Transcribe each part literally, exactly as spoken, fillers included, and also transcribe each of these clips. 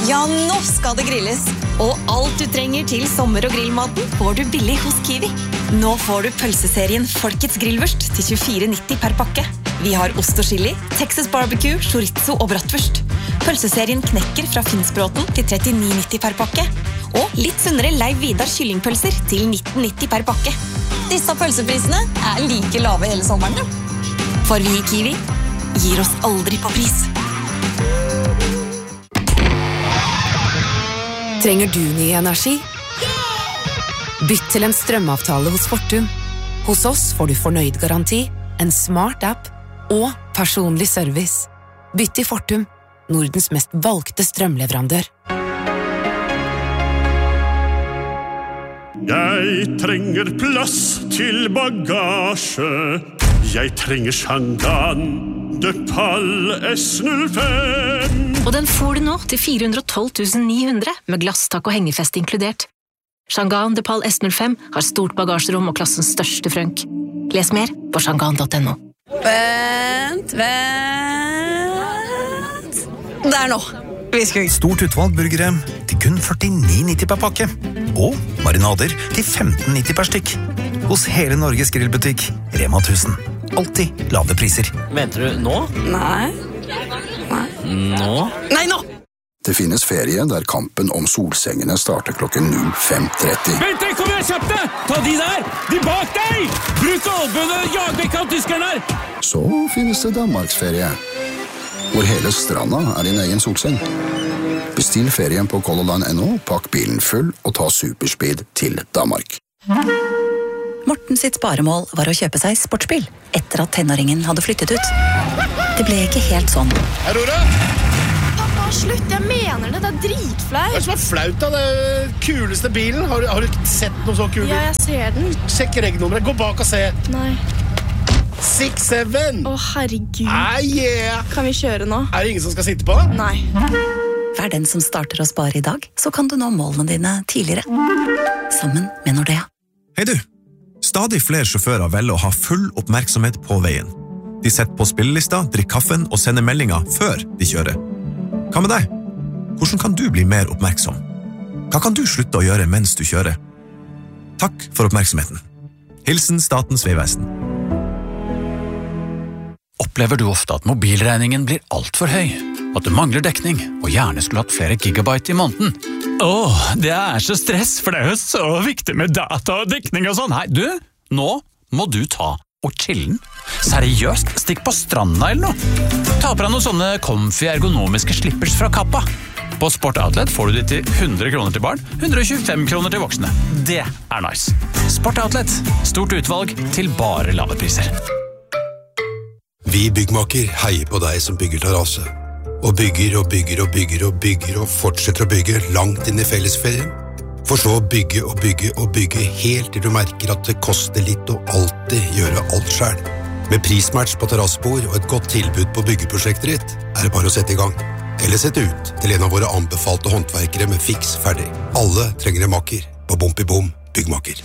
Ja, nå skal det grilles. Og alt du trenger til sommer- og grillmaten får du billig hos Kiwi. Nå får du pølseserien Folkets grillvurst til tjuefire nitti per pakke. Vi har ost og chili, Texas barbecue, chorizo og bratwurst. Pølseserien Knekker fra Finnsbråten til trettini nitti per pakke. Og litt sunnere Leiv Vidar kyllingpølser til nitten nitti per pakke. Disse pølseprisene er like lave hele sommeren. For vi i Kiwi gir oss aldri på pris. Trenger du ny energi? Bytt til en strømavtale hos Fortum. Hos oss får du fornøyd garanti, en smart app og personlig service. Bytt til Fortum, Nordens mest valgte strømleverandør. Jeg trenger plass til bagasje. Jeg trenger Shangan de Pal S null fem. Og den får du nå til fire hundre og tolv tusen ni hundre, med glasstak og hengefest inkludert. Shangan de Pal S null fem har stort bagasjerom og klassens største frønk. Les mer på shangan punktum no. Vent, vent. Der nå. Stort utvalg burgere til kun førtini nitti per pakke. Og marinader til femten nitti per stykk. Hos hele Norges grillbutikk, Rema tusen. Alltid lave priser. Venter du nå? Nei. Nei. Nå? Nei, nå! Det finnes ferie der kampen om solsengene starter klokken null fem tretti. Vent deg, kom igjen, kjapt deg! Ta de der! De bak deg! Bruk albønene, jag vekk av tyskerne her! Så finnes det Danmarksferie, hvor hele stranda er din egen solseng. Bestill ferien på Color Line punktum no, pakk bilen full og ta superspeed til Danmark. Morten sitt sparemål var å kjøpe seg sportsbil etter at tenåringen hadde flyttet ut. Det ble ikke helt sånn. Aurora! Pappa, slutt, jeg mener det, det er dritflaut. Hva er det som er flaut da? Det kuleste bilen? Har du, har du ikke sett noe så kul? Ja, jeg ser den. Sjekk regnummeret, gå bak og se. Nei. seks syv. Å, herregud. Ah, yeah. Kan vi kjøre nå? Er det ingen som skal sitte på? Nei. Vær den som starter å spare i dag, så kan du nå målene dine tidligere. Sammen med Nordea. Hei du! Stadig flere sjåfører velger å ha full oppmerksomhet på veien. De setter på spillelista, drikker kaffen og sender meldinger før de kjører. Hva med deg? Hvordan kan du bli mer oppmerksom? Hva kan du slutte å gjøre mens du kjører? Takk for oppmerksomheten. Hilsen Statens vegvesen. Opplever du ofte at mobilregningen blir alt for høy? At du mangler dekning, og gjerne skulle hatt flere gigabyte i måneden? Åh, det er så stress, for det er jo så viktig med data og dekning og sånn. Nei, du, nå må du ta og chillen. Seriøst, stikk på stranda eller noe. Ta på deg noen sånne comfy ergonomiske slippers fra Kappa. På Sport Outlet får du de til hundre kroner til barn, hundre og tjuefem kroner til voksne. Det er nice. Sport Outlet, stort utvalg til bare lave priser. Vi byggmaker heier på deg som bygger terrasse. Og bygger og bygger og bygger og bygger og fortsetter å bygge langt inn i fellesferien. For så å bygge og bygge og bygge helt til du merker at det koster litt å alltid gjøre alt selv. Med prismatch på terrassebord og et godt tilbud på byggeprosjektet ditt, er det bare å sette i gang. Eller sette ut til en av våre anbefalte håndverkere med fiks ferdig. Alle trenger en makker på Bompi Bom Byggmaker.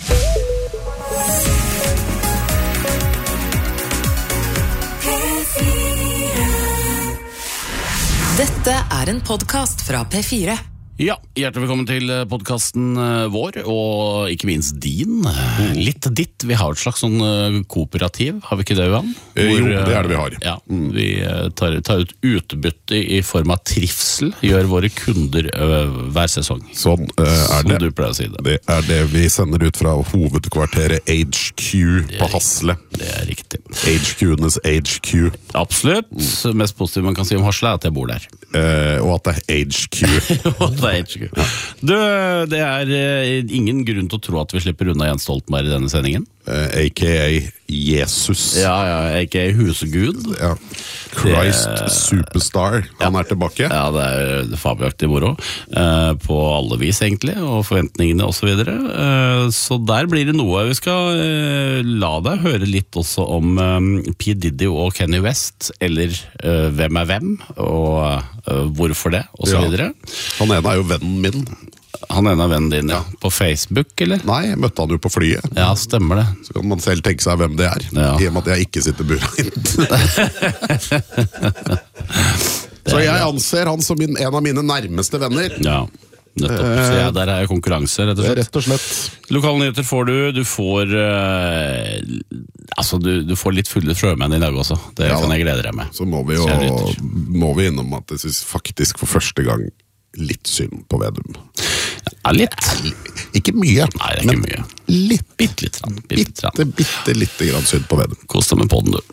Dette er en podcast fra P fire. Ja, hjertelig velkommen til podcasten vår, og ikke minst din. Litt ditt. Vi har et slags sånn kooperativ, har vi ikke det, Johan? Hvor, jo, det er det vi har. Ja, vi tar, tar ut utbytte i form av trivsel, gjør våre kunder ø, hver sesong. Sånn uh, er Som det. du pleier å si det. Det er det vi sender ut fra hovedkvarteret H Q på Hasle. Det er riktig. H Q-enes H Q. Absolutt. Mm. Mest positivt man kan si om Hasle er at jeg bor der. Uh, og at det er H Q. Og det er H Q. Du, det er uh, ingen grunn til å tro at vi slipper unna Jens Stoltenberg i denne sendingen. Uh, A K A Jesus. Ja, ja, A K A Husegud. Ja. Christ det, Superstar. Han ja. er tilbake. Ja, det er fabelaktig moro. Uh, på alle vis egentlig, og forventningene og så videre. Uh, så der blir det noe. Vi skal uh, la deg høre litt også om um, P. Diddy og Kanye West, eller uh, hvem er hvem, og uh, hvorfor det, og så ja. videre. Han ene er jo vennen min. Han ene er vennen din, ja. På Facebook, eller? Nei, jeg møtte han jo på flyet. Ja, stemmer det. Så kan man selv tenke seg hvem det er, ja. I og med at jeg ikke sitter bura inn. Så jeg anser han som min, en av mine nærmeste venner. Ja, nettopp. Så ja, der er konkurranse, rett og slett. Rett og slett. Lokale nyheter får du. Du får uh, altså, du, du får litt fulle frømenn i dag også. Det ja, kan jeg glede deg med. Så må vi jo må vi innom at det synes faktisk for første gang litt synd på Vedum. Ja, litt. Ikke mye. Nei, det er ikke mye. Litt. Bitte litt. Bitte, bitte, bitte litt grann synd på Vedum. Kos deg med podden, du.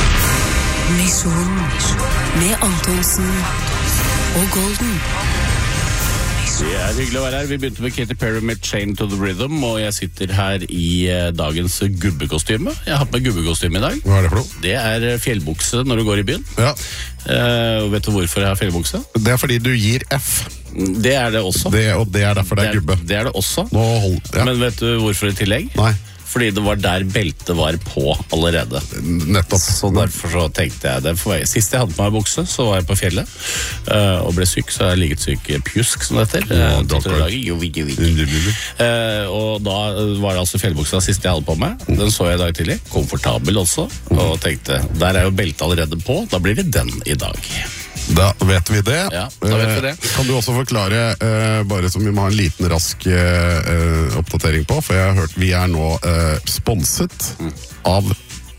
Misjon med Antonsen og Golden. Det er hyggelig å være her. Vi begynte med Katy Perry med Chain to the Rhythm, og jeg sitter her i uh, dagens gubbekostyme. Jeg har hatt med gubbekostyme i dag. Hva er det for noe? Det er fjellbukse når du går i byen. Ja. Uh, vet du hvorfor jeg har fjellbukse? Det er fordi du gir F. Det er det også. Det, og det er derfor det er, det er gubbe. Det er det også. Nå hold, ja. Men vet du hvorfor i tillegg? Nei. Fordi det var der beltet var på allerede. Nettopp. Så derfor så tenkte jeg det. For sist jeg hadde på meg bukse, så var jeg på fjellet uh, og ble syk, så jeg har ligget syk pjusk, som det heter. Uh, jo, jo, jo. Uh, og da var det altså fjellbuksa siste jeg hadde på meg. Den så jeg i dag tidlig. Komfortabel også. Og tenkte, der er jo beltet allerede på, da blir det den i dag. Da vet vi det. Ja, da vet vi det. Eh, kan du også forklare, eh, bare som vi må ha en liten rask eh, oppdatering på, for jeg har hørt vi er nå eh, sponset mm. av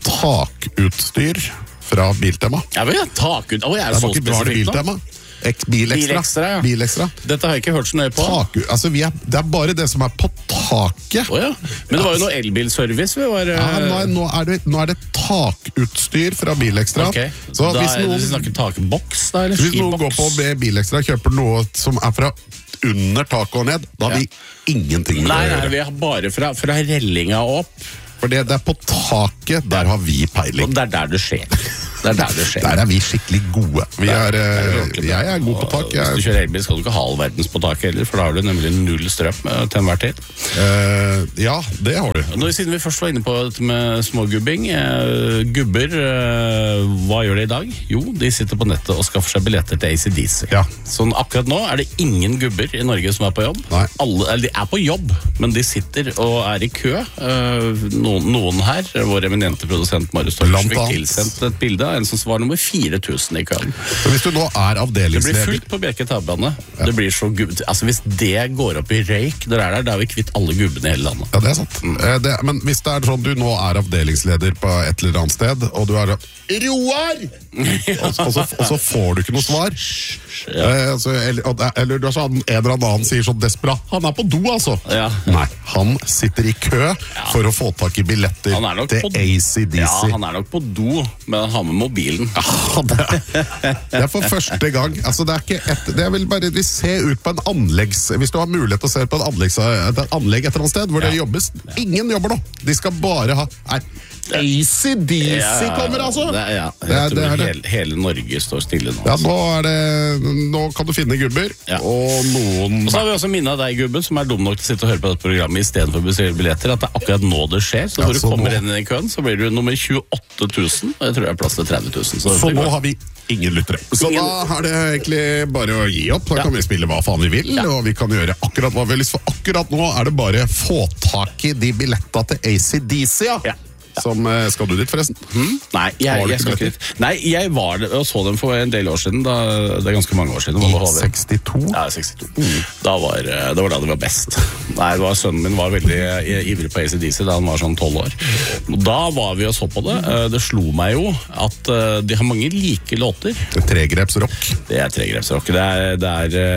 takutstyr fra Biltema. Ja, men jeg takut... Å, jeg er, er så spesifikk nå. Bilekstra. Bilekstra, ja. Bilekstra. Dette har jeg ikke hørt så nøye på. Tak, altså vi er, det er bare det som er på taket. Oh, ja. Men det var jo noe elbilservice. Vi var, ja, nå, er, nå, er det, nå er det takutstyr fra Bilekstra. Okay. Så da hvis noen, er det snakker takboks, da? Eller hvis noen går på Bilekstra og kjøper noe som er fra under taket og ned, da har vi ja. ingenting med nei, å gjøre. Nei, vi har bare fra, fra rellinga opp. For det, det er på taket, der har vi peiling. Og det er der det skjer. Det er der det skjer. Der er vi skikkelig gode. Vi er, er, er jeg er god på tak. Jeg... Hvis du kjører elbil, skal du ikke ha all verdens på taket heller, for da har du nemlig null strøm til enhver tid. Uh, ja, det har du. Nå, siden vi først var inne på dette med smågubbing, uh, gubber, uh, hva gjør de i dag? Jo, de sitter på nettet og skaffer seg billetter til A C D C. Ja. Sånn akkurat nå er det ingen gubber i Norge som er på jobb. Nei. Alle, eller de er på jobb, men de sitter og er i kø. Uh, noen, noen her, vår eminente produsent Marius Torsch, fikk tilsendt et bilde en som var nummer fire tusen i køen. Så hvis du nå er avdelingsleder... Det blir fullt på Bjerke Tabbane. Ja. Det blir så gubb... Altså hvis det går opp i røyk, der er der, da er vi kvitt alle gubbene i hele landet. Ja, det er sant. Mm. Det, men hvis det er sånn du nå er avdelingsleder på et eller annet sted, og du er Roar! ja. og, og, så, og så får du ikke noe svar. Ja. Eh, altså, eller, eller du er sånn, en eller annen sier sånn desperat, han er på do altså. Ja. Nei, han sitter i kø ja. for å få tak i billetter til A C D C. Ja, han er nok på do, men han har med mobilen. Ja, det, er, det er for første gang. Altså, det er ikke et, det er vel bare vi ser ut på en anleggs... Hvis du har mulighet til å se på en anlegg, et anlegg et eller annet sted hvor ja. det jobbes, ingen jobber nå. De skal bare ha... Nei, A C D C ja, kommer altså! Det, ja, det er, det er, hele, hele Norge står stille nå. Ja, nå, er det, nå kan du finne gubber, ja. og noen... Og så har vi også minnet av deg, gubben, som er dum nok til å sitte og høre på dette programmet i stedet for å bestille billetter, at det er akkurat nå det skjer. Så når ja, så du kommer nå... inn i køen, så blir du nummer tjueåtte tusen, og jeg tror jeg er plass til tretti tusen. Så, så nå har vi ingen lyttere. Så ingen... da er det egentlig bare å gi opp. Da ja. kan vi spille hva faen vi vil, ja. og vi kan gjøre akkurat hva vi har lyst for. Akkurat nå er det bare få tak i de billetter til A C D C, ja. ja. Som, skal du dit forresten? Hmm? Nei, jeg, jeg skal ikke dit. Nei, jeg var det, og så dem for en del år siden. Da, det er ganske mange år siden. I sekstito? Ja, sekstito. Mm. Da var, det var da det var best. Nei, det var, sønnen min var veldig ivrig på A C D C da han var sånn tolv år. Da var vi og så på det. Det slo meg jo at de har mange like låter. Det er tregrepsrock. Det er tregrepsrock. Det er, det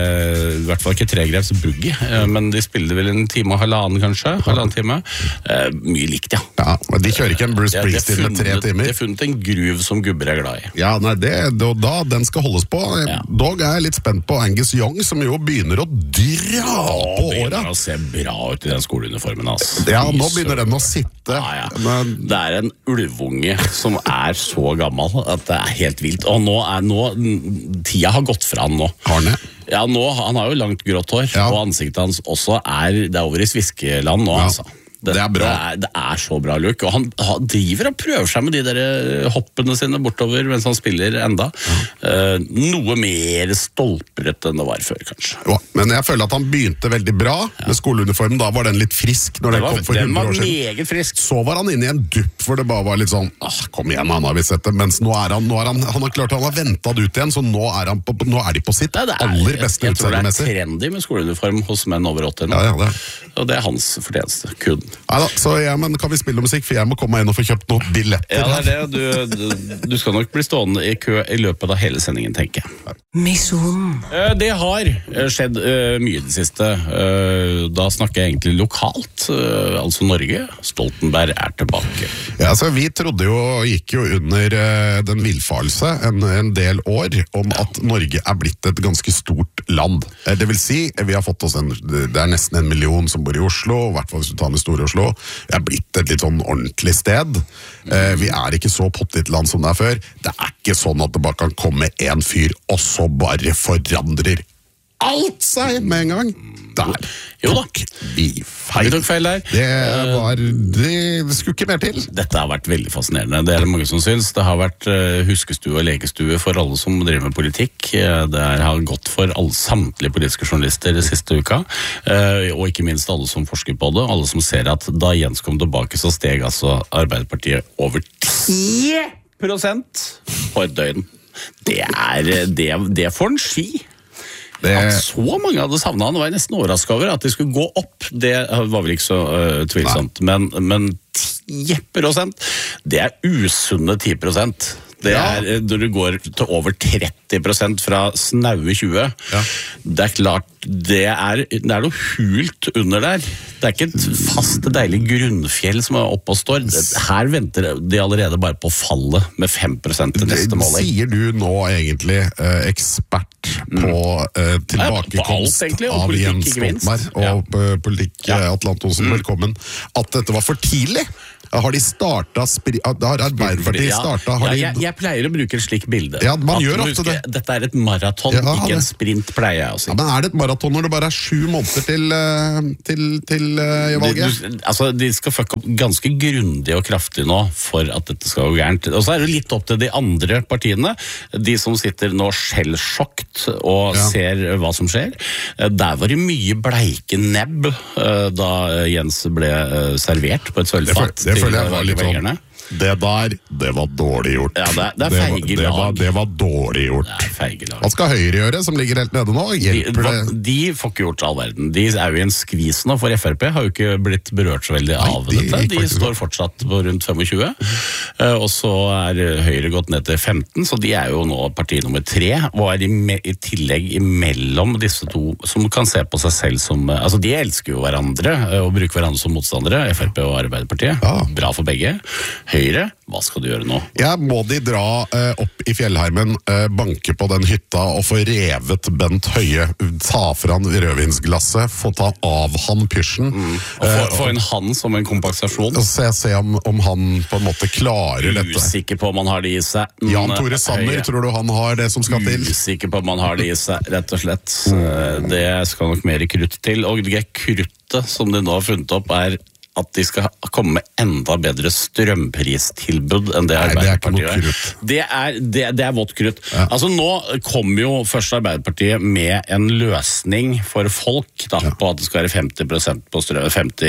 er i hvert fall ikke tregreps boogie, men de spiller vel en time og halvannen kanskje. Halvannen time. Mye likt, ja. Ja, men de kjører ikke en Bruce Springsteen med tre timer. De har funnet en gruv som gubber er glad i. Ja, nei, det, det, da den skal holdes på. Ja. Dog er jeg litt spent på Angus Young, som jo begynner å dra Åh, på åra. Begynner å se bra ut i den skoleuniformen, altså. Ja, nå begynner den å sitte. Ja, ja. Men... Det er en ulvunge som er så gammel at det er helt vilt. Og nå er nå, tida har gått fra han nå. Har den? Ja, nå, han har jo langt grått hår, ja. og ansiktet hans også er, det er over i sviskeland nå, ja. altså. Det, det er bra. Det er, det er så bra look, og han, han driver og prøver seg med de der hoppene sine bortover mens han spiller enda. Uh, noe mer stolperete enn det var før, kanskje. Ja, men jeg føler at han begynte veldig bra ja. med skoleuniformen. Da var den litt frisk når den var, kom for den hundre år siden. Meget frisk. Så var han inne i en dupp, for det bare var litt sånn, ah, kom igjen, han har vi sett det. Mens nå er han, nå er han, han har klart han har ventet ut igjen, så nå er, han på, nå er de på sitt ja, er, aller beste utseendemessig. Jeg tror det er trendy med skoleuniform hos menn over åtti nå. Ja, ja, det. Og det er hans fortjeneste, kun. Neida, så ja, men kan vi spille musikk, for jeg må komme meg inn og få kjøpt noen billetter. Ja, det er det. Du, du, du skal nok bli stående i kø i løpet av hele sendingen, tenker jeg. Misjon. Det har skjedd mye det siste. Da snakker jeg egentlig lokalt, altså Norge. Stoltenberg er tilbake. Ja, altså vi trodde jo, gikk jo under den villfarelse en, en del år om at Norge er blitt et ganske stort land. Det vil si, vi har fått oss en, det er nesten en million som bor i Oslo, i hvert fall hvis du tar med Store Oslo. Vi er blitt et litt sånn ordentlig sted. Vi er ikke så pottet land som det er før. Det er ikke sånn at det bare kan komme en fyr, og så bare forandrer alt seg med en gang. Der jo da. tok vi feil. Vi tok feil der. Det var, det, det skulle ikke mer til. Dette har vært veldig fascinerende. Det er det mange som synes. Det har vært uh, huskestue og lekestue for alle som driver med politikk. Det har gått for alle samtlige politiske journalister siste uka. Uh, og ikke minst alle som forsker på det. Alle som ser at da Jens kom tilbake, så steg altså Arbeiderpartiet over ti prosent på et døgn. Det er det, det får en ski. Det... At så mange hadde savnet han, var jeg nesten overrasket over at de skulle gå opp. Det var vel ikke så uh, tvilsomt, men, men ti prosent, det er usunne ti prosent. Det er ja. Når du går til over tretti prosent fra snaue tjue. Ja. Det er klart, det er, det er noe hult under der. Det er ikke et fast, deilig grunnfjell som er oppe og står. Her venter de allerede bare på fallet med fem prosent til neste måling. Sier du nå egentlig eh, ekspert på eh, tilbakekomst ja, på alt, egentlig, av politikk, Jens Stoltenberg og ja. politikk ja. Atle Antonsen, mm. velkommen, at dette var for tidlig? Har de startet, har Arbeiderpartiet ja. startet? Har ja, jeg, de... jeg pleier å bruke et slik bilde. Ja, man at gjør ofte husker, det. Dette er et maraton, ja, ikke det. En sprint, pleier jeg å si. Ja, men er det et maraton når det bare er sju måneder til, til, til uh, valget? De, du, altså, de skal fucke opp ganske grundig og kraftig nå for at dette skal gå gærent. Og så er det litt opp til de andre partiene, de som sitter nå skjellsjokt og ja. ser hva som skjer. Der var det mye bleike nebb da Jens ble servert på et sølvfat. Det føler jeg var litt sånn. Det der, det var dårlig gjort. Ja, det, det er feige det, lag. det, var, det var dårlig gjort. Det er feige lag. Hva skal Høyre gjøre, som ligger helt nede nå? Hjelper det? De, de får ikke gjort all verden. De er jo i en skvis nå, for F R P har jo ikke blitt berørt så veldig av Nei, de, dette. De står fortsatt på rundt tjuefem. Uh, og så er Høyre gått ned til femten, så de er jo nå parti nummer tre, og er i, me, i tillegg imellom disse to, som kan se på seg selv som uh, altså de elsker jo hverandre, uh, og bruker hverandre som motstandere, F R P og Arbeiderpartiet. Ja. Bra for begge. Høyre, hva skal du gjøre nå? Ja, må de dra uh, opp i fjellheimen, uh, banke på den hytta og få revet Bent Høie, ta fra han rødvinsglasset, få ta av han pysjen. Mm. Og få, uh, få en han som en kompensasjon. Og se, se om, om han på en måte klarer Usikker dette. Usikker på om han har det i seg. Jan Tore Sanner, tror du han har det som skal til? Usikker på om han har det i seg, rett og slett. Mm. Det skal nok mer krutt til. Og det kruttet som de nå har funnet opp er at de skal komme med enda bedre strømpristilbud enn det Arbeiderpartiet gjør. Det er, det, det er vått krutt. Ja. Altså nå kommer jo først Arbeiderpartiet med en løsning for folk da, ja. på at det skal være femti prosent på strøm, femti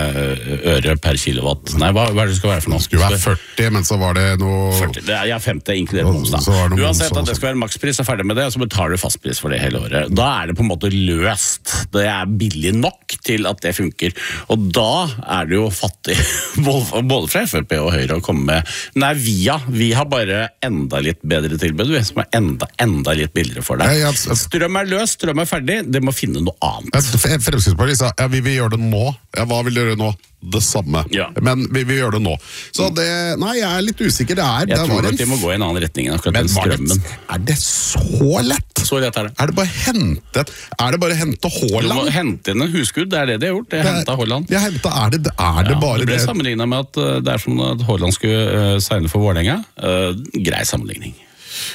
øre per kilowatt. Nei, hva, hva er det skal være for noe? Det skulle være førti, men så var det noe... førti, det er, ja, femti inkludert moms da. Uansett at det skal være makspris, så ferdig med det, og så betaler du fastpris for det hele året. Da er det på en måte løst. Det er billig nok til at det funker. Og da er det jo fattig, både fra F R P og Høyre å komme med. Nei, via, vi har bare enda litt bedre tilbud, vi som er enda, enda litt billigere for deg. Strøm er løs, strøm er ferdig, det må finne noe annet. Fremskrittspartiet sa, ja, vi vil gjøre det nå. Ja, hva vil dere gjøre nå? Det samme. Ja. Men vi vil gjøre det nå. Så det, nei, jeg er litt usikker. Det er, jeg det tror en... at de må gå i en annen retning enn akkurat den strømmen. Er det så lett? Så lett er det. Er det bare hente, er det bare hente Haaland? Du må hente inn en husgud, det er det de har gjort. Det er hentet Haaland. Ja, hente, er det, er det ja, bare det? Det ble sammenlignet med at det er som at Haaland skulle uh, segne for Vålerenga. Uh, grei sammenligning.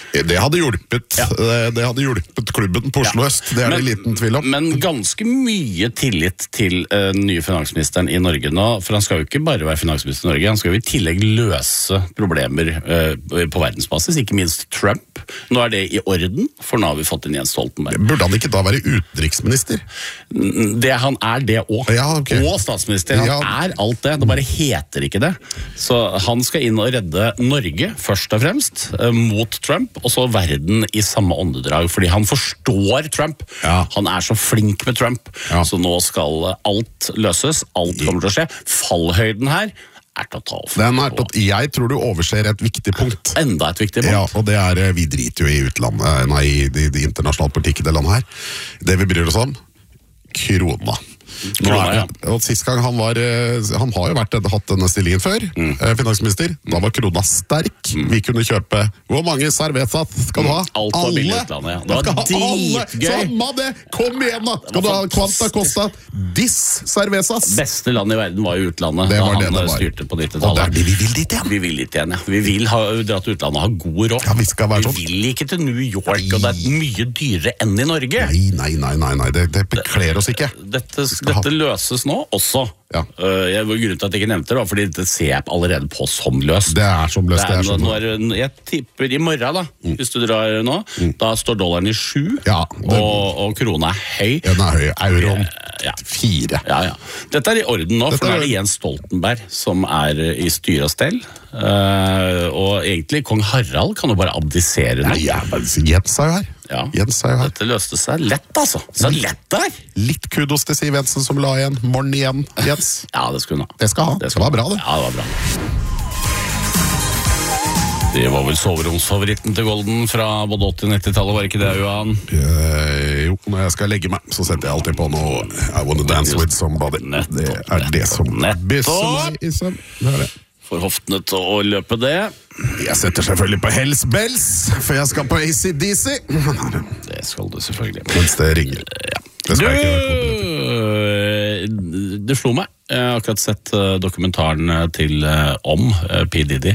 Det hadde hjulpet, ja. det hadde hjulpet klubben på Oslo Øst, det er men, det liten tvil om. Men ganske mye tillit til uh, den nye finansministeren i Norge nå, for han skal jo ikke bare være finansminister i Norge, han skal jo i tillegg løse problemer uh, på verdensbasis, ikke minst Trump. Nå er det i orden, for nå har vi fått inn Jens Stoltenberg. Burde han ikke da være utenriksminister? Det, han er det også, ja, okay. Og statsminister, han ja. er alt det, det bare heter ikke det. Så han skal inn og redde Norge, først og fremst, uh, mot Trump, og så verden i samme åndedrag, fordi han forstår Trump. Ja. Han er så flink med Trump, ja. Så nå skal alt løses, alt kommer til å skje. Fallhøyden her er til å ta opp. Den er til, jeg tror du overser et viktig punkt. Enda et viktig punkt. Ja, og det er, vi driter jo i utlandet, nei, i de, de internasjonale politikk i det landet her. Det vi bryr oss om, krona. Nå er det, og sist gang han var han har jo vært, hatt denne stillingen før mm. finansminister, da var krona sterk mm. vi kunne kjøpe, hvor mange servetat skal du ha? Alt var billig i utlandet, ja. Det var dritgøy. Samme det, kom igjen da, skal du ha Quanta Costa Dis Cervezas. Beste land i verden var i utlandet det da var han det det styrte på nittitallet. Og det er det vi vil dit igjen. Vi vil dit igjen, ja. Vi vil ha, dra til utlandet og ha god råd. Ja, vi skal være sånn. Vi vil ikke til New York, nei. Og det er mye dyrere enn i Norge. Nei, nei, nei, nei, nei. Det, det bekler oss ikke. Dette, dette løses nå også. Ja. Uh, jeg, grunnen til at jeg ikke nevnte det var fordi det ser jeg allerede på som løst. Det er som løst. Det er, det er som nå, nå er, jeg tipper i morgen da, mm. hvis du drar nå, mm. da står dollaren i sju, ja, det, og, og krona er høy. Den er høy, euroen ja. fire. Ja, ja. Dette er i orden nå, Dette for nå er det Jens Stoltenberg som er i styr og stell. Uh, og egentlig Kong Harald kan jo bare abdisere nå. Nei, ja, Jens er jo her. Ja. Jens er jo her. Dette løste seg lett, altså. Så lett der. Litt kudos til Siv Jensen som la igjen. Morgen igjen, Jens. Ja, det skulle hun ha. Det skal ha. Det, skal det var bra, det. Ja, det var bra. Det var vel soveromsfavoritten til Golden fra både åtti- og nitti-tallet, var ikke det, Johan? Uh, jo, når jeg skal legge meg, så setter jeg alltid på noe I wanna dance with somebody. Nettopp, det er det som bysser meg i søvn. Det er det. For hoftene til å løpe det. Jeg setter selvfølgelig på Hells Bells, for jeg skal på A C D C. Det skal du selvfølgelig. Mens det ringer. Ja. Det skal du, ikke være det slo meg. Jeg har akkurat sett dokumentaren til om P. Diddy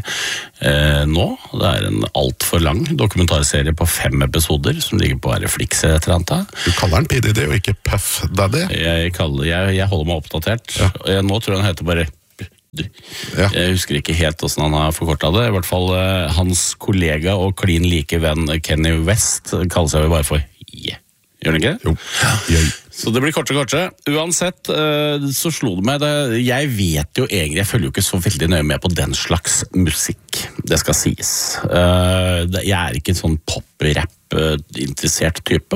nå. Det er en alt for lang dokumentarserie på fem episoder som ligger på Flix et eller annet. Du kaller den P. Diddy og ikke Puff Daddy? Jeg, kaller, jeg, jeg holder meg oppdatert. Ja. Jeg, nå tror jeg han heter bare Ja. Jeg husker ikke helt hvordan han har forkortet det. I hvert fall uh, hans kollega og klin like venn Kanye West kaller seg jo bare for yeah. Gjør han ikke? Jo. Ja. Så det blir kortere og kortere. Uansett uh, så slo det meg det. Jeg vet jo egentlig, jeg følger jo ikke så veldig nøye med på den slags musikk. Det skal sies. Uh, jeg er ikke en sånn pop-rap interessert type.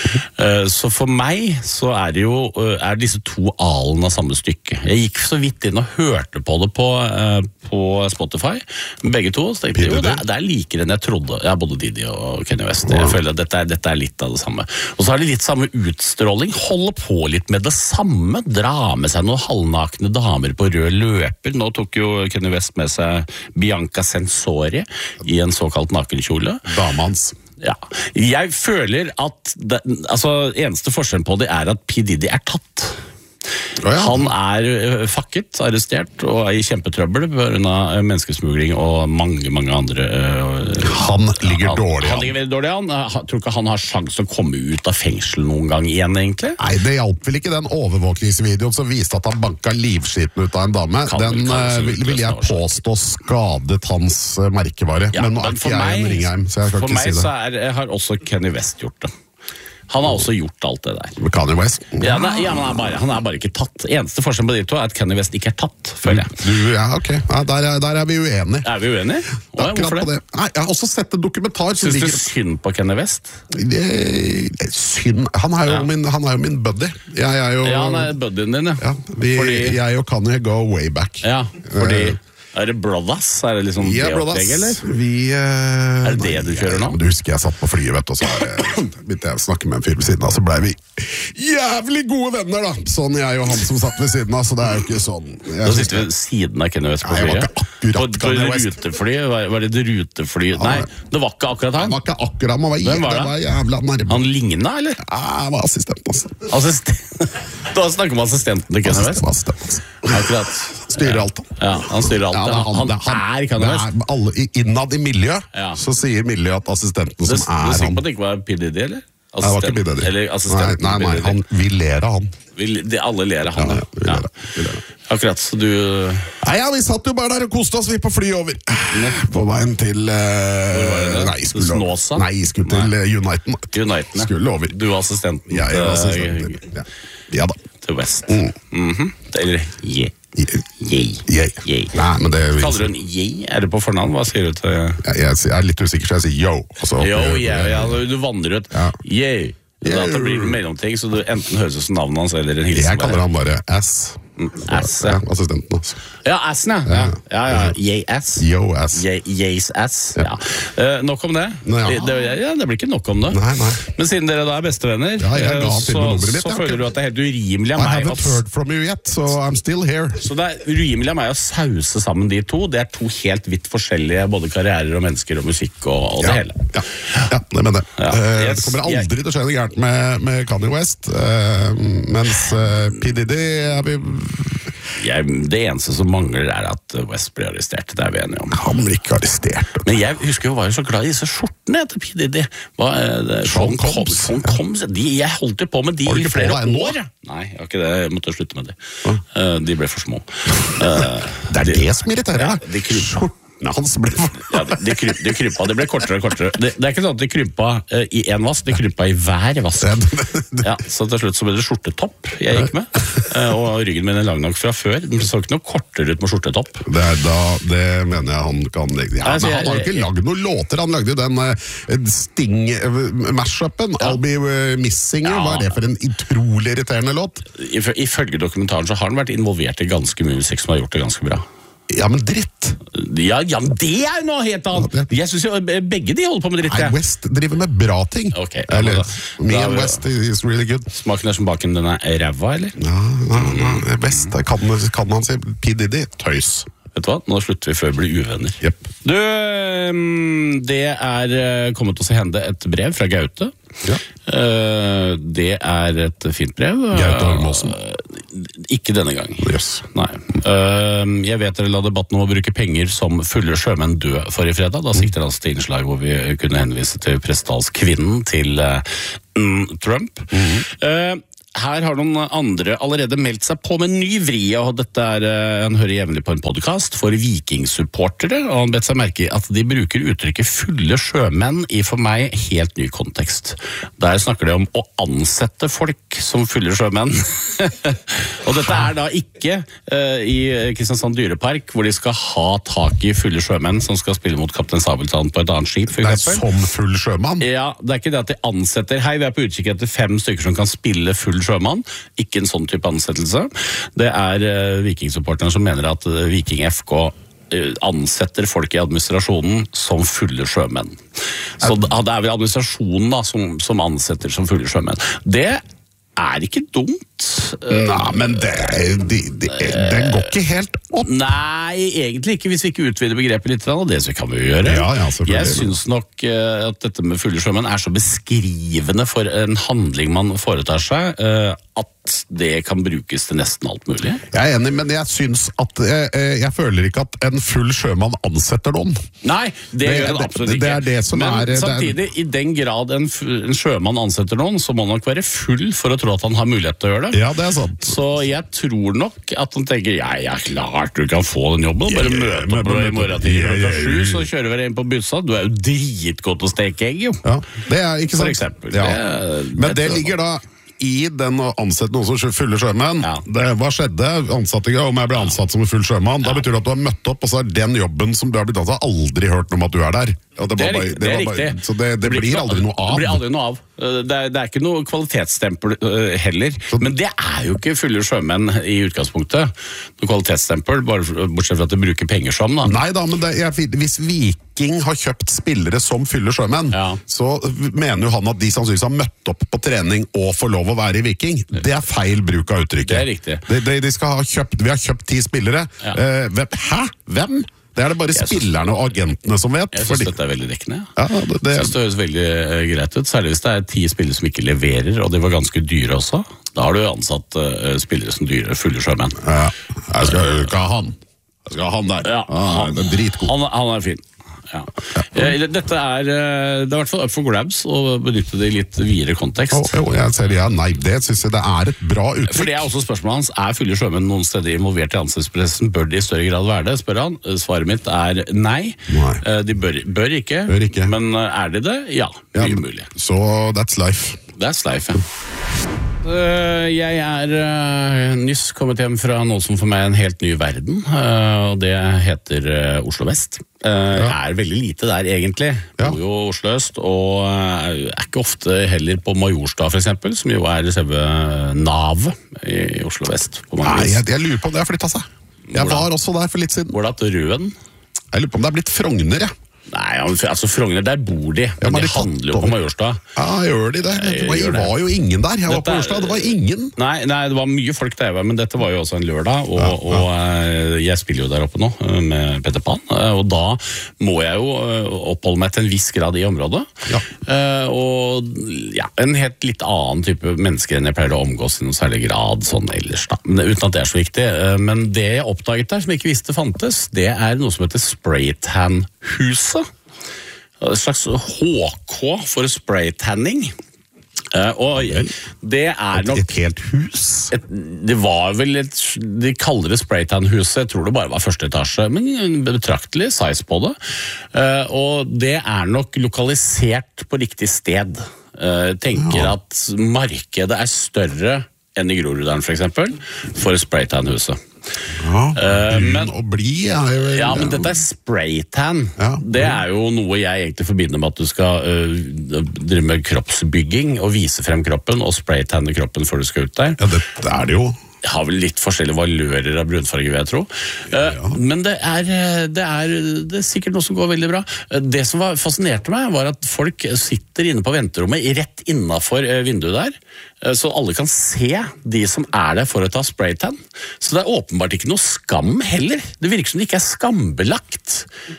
Så for meg så er det jo er disse to alen av samme stykke. Jeg gikk så vidt inn og hørte på det på, på Spotify. Begge to. Så tenkte jeg, jo, det, er, det er likere enn jeg trodde. Ja, både Diddy og Kanye West. Jeg føler at dette er, dette er litt av det samme. Og så har de litt samme utstråling. Holder på litt med det samme. Dra med seg noen halvnakne damer på rød løper. Nå tok jo Kanye West med seg Bianca Censori i en såkalt nakenkjole. Damans. Ja. Jeg føler at det, altså, eneste forskjellen på det er at P. Diddy er tatt. Oh, ja. Han er fakket, arrestert og er i kjempetrøbbel på grunn av menneskesmugling og mange, mange andre uh, Han ligger han, dårlig Han ligger veldig dårlig an. Jeg tror ikke han har sjans til å komme ut av fengsel noen gang igjen, egentlig. Nei, det hjalp vel ikke den overvåkningsvideoen som viste at han banka livskiten ut av en dame. Kan den uh, vil, vil jeg påstå skadet hans uh, merkevare. Ja, men nå er ikke jeg en Ringheim, så jeg kan for ikke meg si det. Så er, har også Kanye West gjort det. Han har også gjort alt det der. Kanye West? Ja, nei, ja, men han, er bare, han er bare ikke tatt. Eneste forskjell på de to er at Kanye West ikke er tatt, føler jeg. Du, ja, ok. Ja, der, er, der er vi uenige. Er vi uenige? Å, ja, hvorfor det? det? Nei, jeg har også sett en dokumentar. Syns ligger... du synd på Kanye West? Det, synd? Han er, jo ja. min, han er jo min buddy. Jeg er jo... Ja, han er buddyen din, ja. ja vi, fordi... Jeg og Kanye go way back. Ja, fordi... Uh, Er det brothers? Er det liksom ja, det opplegg, eller? Vi, uh, er det det du kjører nå? Ja, du husker jeg satt på flyet, vet du, og så begynte jeg å snakke med en fyr ved siden av, så ble vi jævlig gode venner, da! Sånn jeg og han som satt ved siden av, så det er jo ikke sånn. Da sitter vi ved siden av Kanye West på flyet? Nei, jeg var ikke akkurat på, på rutefly? Var, var det et rutefly? Nei, det var ikke akkurat han? Det var ikke akkurat, man var, Hvem var det? Det var jævla nærmere. Han lignet, eller? Ja, jeg var assistent, altså. Assistent? Du har snakket med assistenten til Kanye West? Assistent, altså. Akkurat. styrer alt. Ja, han styrer alt. Ja, han, han, han er Kanye West. Alle, innad i miljøet, ja. Så sier miljøet at assistenten som det, er han... Du er sikker på at det ikke var P. Diddy, eller? Assistent, nei, det var ikke P. Diddy. Eller assistenten nei, nei, nei, han, vi ler av han. Vi, de, alle ler av han, ja. ja, vi ler, ja. vi ler. Akkurat, så du... Nei, ja, vi satt jo bare der og koste oss, vi på fly over. På veien til... Uh, Hvor var det? Nei, skulle, Snåsa? Nei, skulle til uh, Uniten. Uniten, ja. Skulle over. Du var assistenten. Ja, jeg var assistenten. Ja. ja da. Til West. Mm. Mm-hmm. Eller yeah. Yay. Yay. Yay. Nei, men det Kaller du en yay? Er det på fornavn? Hva sier du til... Ja, jeg, jeg er litt usikker, så jeg sier yo. Altså, yo, yeah, ja, du vandrer ut. Ja. Yay. Yeah. At det blir en mellomting, så du enten høres ut som navnet hans eller en hilsen. Jeg kaller han bare ass. Ass, ja. Ja, assistenten, altså. Ja, assen, ja. ja. ja, ja. Yay ass. Yo ass. Yay, yays ass, ja. Uh, nok om det. Nei, ja. det. Ja, det blir ikke nok om det. Nei, nei. Men siden dere da er bestevenner, ja, jeg ga så, litt, så føler du at det er helt urimelig av I meg haven't at... heard from you yet, so I'm still here. Så det er urimelig av meg å sause sammen de to. Det er to helt vidt forskjellige både karrierer og mennesker og musikk og, og det ja. hele. Ja, ja det mener jeg. Ja. Uh, Yes. Det kommer aldri til å skje noe gærent med, med Kanye West, uh, mens uh, P. Diddy er vi... Jeg, det eneste som mangler er at West blir arrestert. Det er vi enige om. Han blir ikke arrestert. Men jeg husker jo var jo så glad i disse skjortene etter P. Diddy. Hva, det, Sean Combs. Sean Combs. De, jeg holdt jo på med de i flere år. Nei, jeg har ikke det. Jeg måtte slutte med de. Uh, de ble for små. Uh, det er de, det som irriterer deg. Ja, de skjortene hans ble for... ja, de, de, kryp, de krympa, det ble kortere og kortere. Det, det er ikke sånn at de krympa uh, i en vask, de krympa i hver vask. Ja, så til slutt så ble det skjortetopp jeg gikk med. Uh, og ryggen min er lang nok fra før. Den så ikke noe kortere ut med skjortetopp. Det er da, det mener jeg han kan legge. Ja, men han har jo ikke lagd noen låter. Han lagde jo den uh, Sting-mashupen. Ja. I'll Be Missing You. Ja. Hva er det for en utrolig irriterende låt? Ifølge dokumentaren så har han vært involvert i ganske mye musikk som har gjort det ganske bra. Ja, men dritt. Ja, ja, men det er jo noe helt annet. Jeg synes jo begge de holder på med dritt. Nei, West driver med bra ting. Okay, eller, da, me da, and West is really good. Smaken er som baken, den er ræva, eller? Ja, ja, ja. West, kan, kan man si P. Diddy, tøys. Vet du hva? Nå slutter vi før vi blir uvenner. Yep. Du, det er kommet oss i hende et brev fra Gaute. Ja. Det er et fint brev. Gaute Ormåsen. Ikke denne gang. Yes. Nei. Jeg vet dere la debatten om å bruke penger som fulle sjømenn dø forrige fredag. Da sikter han til innslag hvor vi kunne henvise til Prestdalskvinnen til mm, Trump. Mm-hmm. Her har noen andre allerede meldt seg på med ny vri, og dette er, han hører jevnlig på en podcast for vikingsupportere, og han bet seg merke i at de bruker uttrykket fulle sjømenn i for meg helt ny kontekst. Der snakker de om å ansette folk som fulle sjømenn. Og dette er da ikke uh, i Kristiansand dyrepark, hvor de skal ha tak i fulle sjømenn som skal spille mot Kaptein Sabeltann på et annet skip, for eksempel. Det er som full sjømann? Ja, det er ikke det at de ansetter, hei, vi er på utkikk etter fem stykker som kan spille full sjømann, ikke en sånn type ansettelse. Det er uh, vikingsupporterne som mener at uh, Viking F K uh, ansetter folk i administrasjonen som fulle sjømenn. Så det, det er vel administrasjonen da, som, som ansetter som fulle sjømenn. Det er ikke dumt. Nei, men det, det, det, det går ikke helt opp. Nei, egentlig ikke, hvis vi ikke utvider begrepet litt, og det så kan vi jo gjøre. Ja, ja, jeg synes nok uh, at dette med fulle sjømenn er så beskrivende for en handling man foretar seg, uh, at det kan brukes til nesten alt mulig. Jeg er enig, men jeg synes at uh, jeg føler ikke at en full sjømann ansetter noen. Nei, det, det gjør den absolutt ikke. Det er det som men er, samtidig, er... i den grad en, en sjømann ansetter noen, så må han nok være full for å tro at han har mulighet til å gjøre det. Ja, det er sant. Så jeg tror nok at han tenker, ja, ja, klart du kan få den jobben, bare møte opp i morgen til klokka sju, så kjører vi inn på bussa. Du er jo dritgodt å steke egg, jo. Ja, det er ikke sant. For eksempel. Ja. Det, men det ligger da i den å ansette noen som fulle sjømenn. Ja. Det, hva skjedde? Ansatte ikke, om jeg ble ansatt som en full sjømann. Da betyr det at du har møtt opp, og så er den jobben som du har blitt ansatt, aldri hørt om at du er der. Ja, det, det, er, bare, det, det er bare, riktig. Så det, det, det blir, blir aldri noe av. Det blir aldri noe av. Det er, det er ikke noe kvalitetsstempel uh, heller. Så, men det er jo ikke fulle sjømenn i utgangspunktet. Noe kvalitetsstempel, bare bortsett fra at de bruker penger som. Da. Nei da, men det, jeg, hvis Viking har kjøpt spillere som fyller sjømenn, ja. så mener jo han at de sannsynligvis har møtt opp på trening og får lov å være i Viking. Det er feil bruk av uttrykket. Det er riktig. De, de, de skal ha kjøpt, vi har kjøpt ti spillere. Ja. Uh, hvem, hæ? Hvem? Det er det bare jeg spillerne synes, og agentene som vet. Jeg synes fordi... dette er veldig dekkende. Ja, det, det... Jeg synes det høres veldig uh, greit ut, særlig hvis det er ti spillere som ikke leverer, og de var ganske dyre også. Da har du ansatt uh, spillere som dyre, fulle sjømenn. Ja, jeg skal ikke ha han. Jeg skal ha han der. Ja, han, han er dritgod. Han, han er fin. Ja. Ja. Dette er, det er i hvert fall up for grabs å benytte det i litt videre kontekst. Oh, jo, jeg ser det, ja. Nei, det synes jeg det er et bra uttrykk. For det er også spørsmålet hans, er fulle sjømenn noen steder involvert i ansettelsesprosessen? Bør de i større grad være det, spør han. Svaret mitt er nei. nei. De bør, bør, ikke, bør ikke, men er de det? Ja, mye ja, mulig. Så that's life. That's life, ja. Jeg er uh, nyss kommet hjem fra noe som for meg er en helt ny verden, uh, og det heter uh, Oslo Vest. Uh, ja. Er veldig lite der egentlig, ja. Bor jo Oslo Øst, og uh, er ikke ofte heller på Majorstad for eksempel, som jo er selve navet i Oslo Vest. Nei, jeg, jeg lurer på om det har flyttet seg. Jeg Hvordan? var også der for litt siden. Hvor da, til Røen? Jeg lurer på om det er blitt Frogner, ja. Nei, altså Frogner, der bor de, men, ja, men de, de handler jo på Majorstad. Ja, gjør de det? Det var, jeg var jo ingen der, jeg dette var på Majorstad, det var ingen. Nei, nei, det var mye folk der, men dette var jo også en lørdag, og, ja, ja. og jeg spiller jo der oppe nå med Peter Pan, og da må jeg jo oppholde meg til en viss grad i området. Ja. Og ja, en helt litt annen type mennesker enn jeg pleier å omgås i noen særlig grad, sånn ellers da. Uten at det er så viktig. Men det jeg oppdaget der, som jeg ikke visste fantes, det er noe som heter Spraytan-huset. Et slags H K for spraytanning. Uh, og det er nok et helt hus. Et, det var vel et, de kaller det Spraytan-huset. Jeg tror det bare var første etasje, men betraktelig size på det. Uh, og det er nok lokalisert på riktig sted. Uh, tenker ja. At markedet er større enn i Groruddalen for eksempel, for Spraytan-huset. Ja, men, og bli er jo vel, ja, men dette er spraytan. Ja, det er jo noe jeg egentlig forbinder med at du skal uh, drive med kroppsbygging og vise frem kroppen og spraytanne kroppen før du skal ut der. Ja, det, det er det jo. Jeg har vel litt forskjellige valører av brunfarge, vil jeg tro. Ja, ja. Men det er, det, er, det er sikkert noe som går veldig bra. Det som var, fascinerte meg var at folk sitter inne på venterommet rett innenfor vinduet der, så alle kan se de som er der for å ta spraytan. Så det er åpenbart ikke noe skam heller. Det virker som det ikke er skambelagt.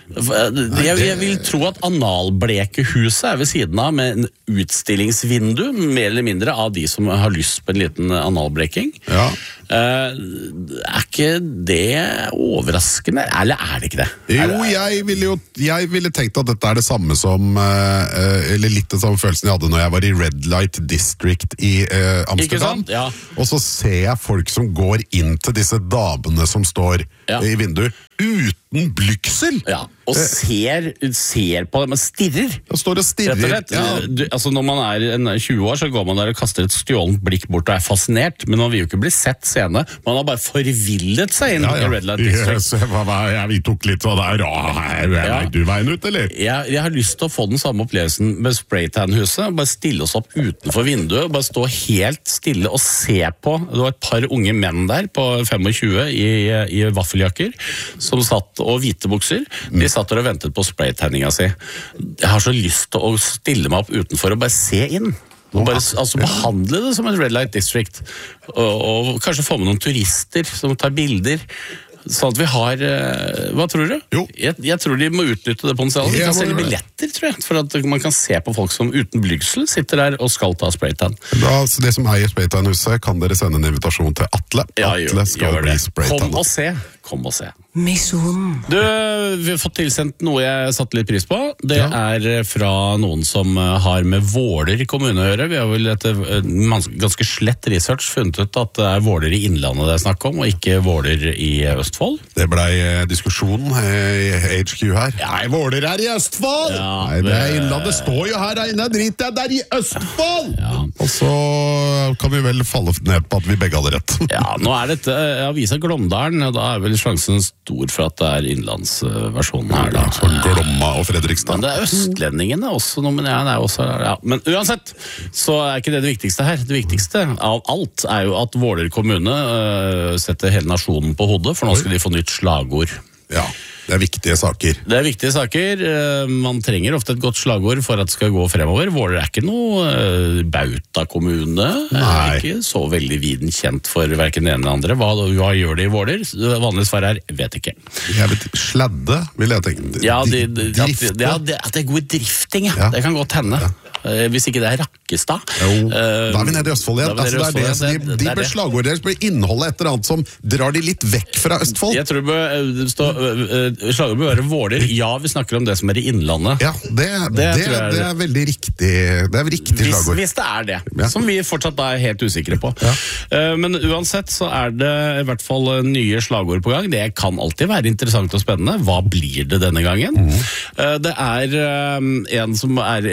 Jeg, jeg vil tro at analblekehuset er ved siden av med en utstillingsvindu, mer eller mindre av de som har lyst på en liten analbleking. Ja. Uh, er ikke det overraskende, eller er det ikke det? Jo, jeg ville jo jeg ville tenkt at dette er det samme som uh, eller litt det samme følelsen jeg hadde når jeg var i Red Light District i uh, Amsterdam. Ja. Og så ser jeg folk som går inn til disse damene som står ja. I vinduet uten blygsel. Ja, og ser, ser på dem og stirrer. Og står og stirrer. Ja. Du, altså når man er en tjue år, så går man der og kaster et stjålent blikk bort og er fascinert, men man vil jo ikke bli sett scene. Man har bare forvillet seg inn ja, ja. I Red Light District. Yes, jeg, vi tok litt sånn der, er ja. Du veien ut, eller? Jeg, jeg har lyst til å få den samme opplevelsen med Spraytan-huset, bare stille oss opp utenfor vinduet, bare stå helt stille og se på. Det var et par unge menn der på tjuefem i, i vaffeljakker, som satt og hvite bukser. De satt der og ventet på spraytanninga si. Jeg har så lyst til å stille meg opp utenfor og bare se inn. Og bare altså, behandle det som et Red Light District. Og, og kanskje få med noen turister som tar bilder. Sånn at vi har hva tror du? Jo. Jeg, jeg tror de må utnytte det potensialet. De kan selge billetter, tror jeg, for at man kan se på folk som uten blygsel sitter der og skal ta spraytan. Da, så det som eier Spraytan-huset, kan dere sende en invitasjon til Atle. Ja, Atle skal gjør bli det. spraytan. Kom og se. Kom og se. Du, vi har fått tilsendt noe jeg satte litt pris på. Det ja. Er fra noen som har med Våler kommune å gjøre. Vi har vel etter ganske slett research funnet ut at det er Våler i Innlandet det er snakk om, og ikke Våler i Østfold. Det ble diskusjon i H Q her. Ja, Våler er i Østfold! Ja, Nei, det er Innlandet står jo her inne, drit jeg, det er i Østfold! Ja. Og så kan vi vel falle ned på at vi begge hadde rett. Ja, nå er dette avisa Glåmdalen, og da er vel sjansen stor for at det er innlandsversjonen her da. Så Glomma og Fredrikstad. Men det er østlendingene også noe, men, ja, det er også, ja. Men uansett, så er ikke det det viktigste her. Det viktigste av alt er jo at Våler kommune uh, setter hele nasjonen på hodet, for nå skal de få nytt slagord. Ja. Det er viktige saker. Det er viktige saker. Man trenger ofte et godt slagord for at det skal gå fremover. Våler er ikke noe bauta-kommune. Er ikke så veldig viden kjent for hverken det ene eller andre. Hva, hva gjør de i Våler? Vanlig svar er, vet ikke. Jeg vet, sladde, vil jeg tenke. Ja, de, de, at, ja, at det er god drifting, ja. Ja. Det kan godt hende. Ja. Hvis ikke det er Folkestad. Jo, da er vi nede i Østfold igjen. Altså, det er det, Østfold, de de, de bør slagord deres bør inneholde et eller annet som drar de litt vekk fra Østfold. Jeg tror det bør stå, slagord bør være Våler. Ja, vi snakker om det som er i Innlandet. Ja, det, det, det, er, det er veldig riktig, det er riktig hvis, slagord. Hvis det er det, ja. Som vi fortsatt da er helt usikre på. Ja. Men uansett så er det i hvert fall nye slagord på gang. Det kan alltid være interessant og spennende. Hva blir det denne gangen? Mm. Det er en som er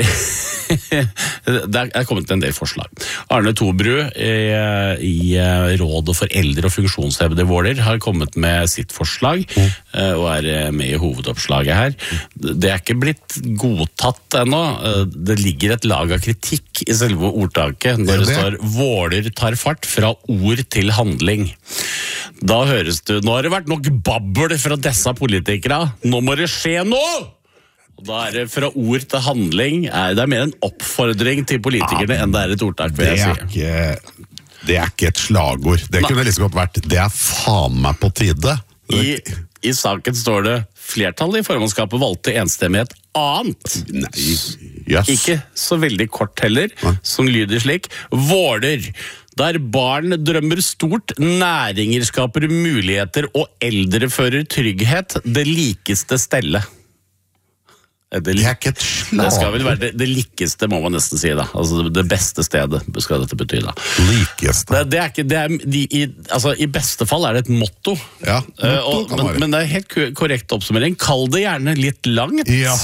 det er kommet en del forslag. Arne Tobru i, i Rådet for eldre og funksjonshemmede i Våler har kommet med sitt forslag mm. og er med i hovedoppslaget her. Det er ikke blitt godtatt ennå. Det ligger et lag av kritikk i selve ordtaket når det, det står Våler tar fart fra ord til handling. Da høres du, nå har det vært nok babbel fra disse politikere. Nå må det skje noe! Og da er det fra ord til handling. Det er mer en oppfordring til politikerne ja, enn det er et ordtak, vil jeg si. Ikke, det er ikke et slagord. Det kunne liksom godt vært, det er faen meg på tide. I, I saken står det, flertallet i formannskapet valgte enstemmig et annet. Nei, yes. Ikke så veldig kort heller, som lyder slik. Våler, der barn drømmer stort, næringer skaper muligheter og eldre fører trygghet, det likeste stelle. Det, det er ikke et slag. Det skal vel være det, det likeste, må man nesten si da. Altså det beste stedet skal dette bety da. Likeste. Det, det er ikke, det er, de, i, altså i beste fall er det et motto. Ja, motto uh, og, men, men det er helt korrekt oppsummering. Kall det gjerne litt langt. Ja.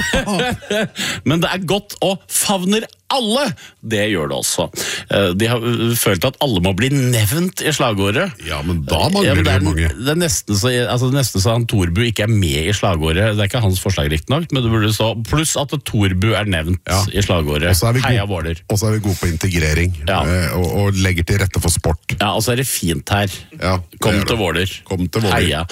Men det er godt å favner alle. Det gjør det også. De har følt at alle må bli nevnt i slagordet. Ja, men da mangler ja, men det er, mange. Det er nesten så, altså nesten så han Torbu ikke er med i slagordet. Det er ikke hans forslag riktig nok, men det burde stå pluss at Torbu er nevnt ja. I slagordet. Heia Våler. Og så er vi gode på integrering ja. og, og legger til rette for sport. Ja, og så er det fint her. Ja, Kom til Våler. Kom til Våler. Heia.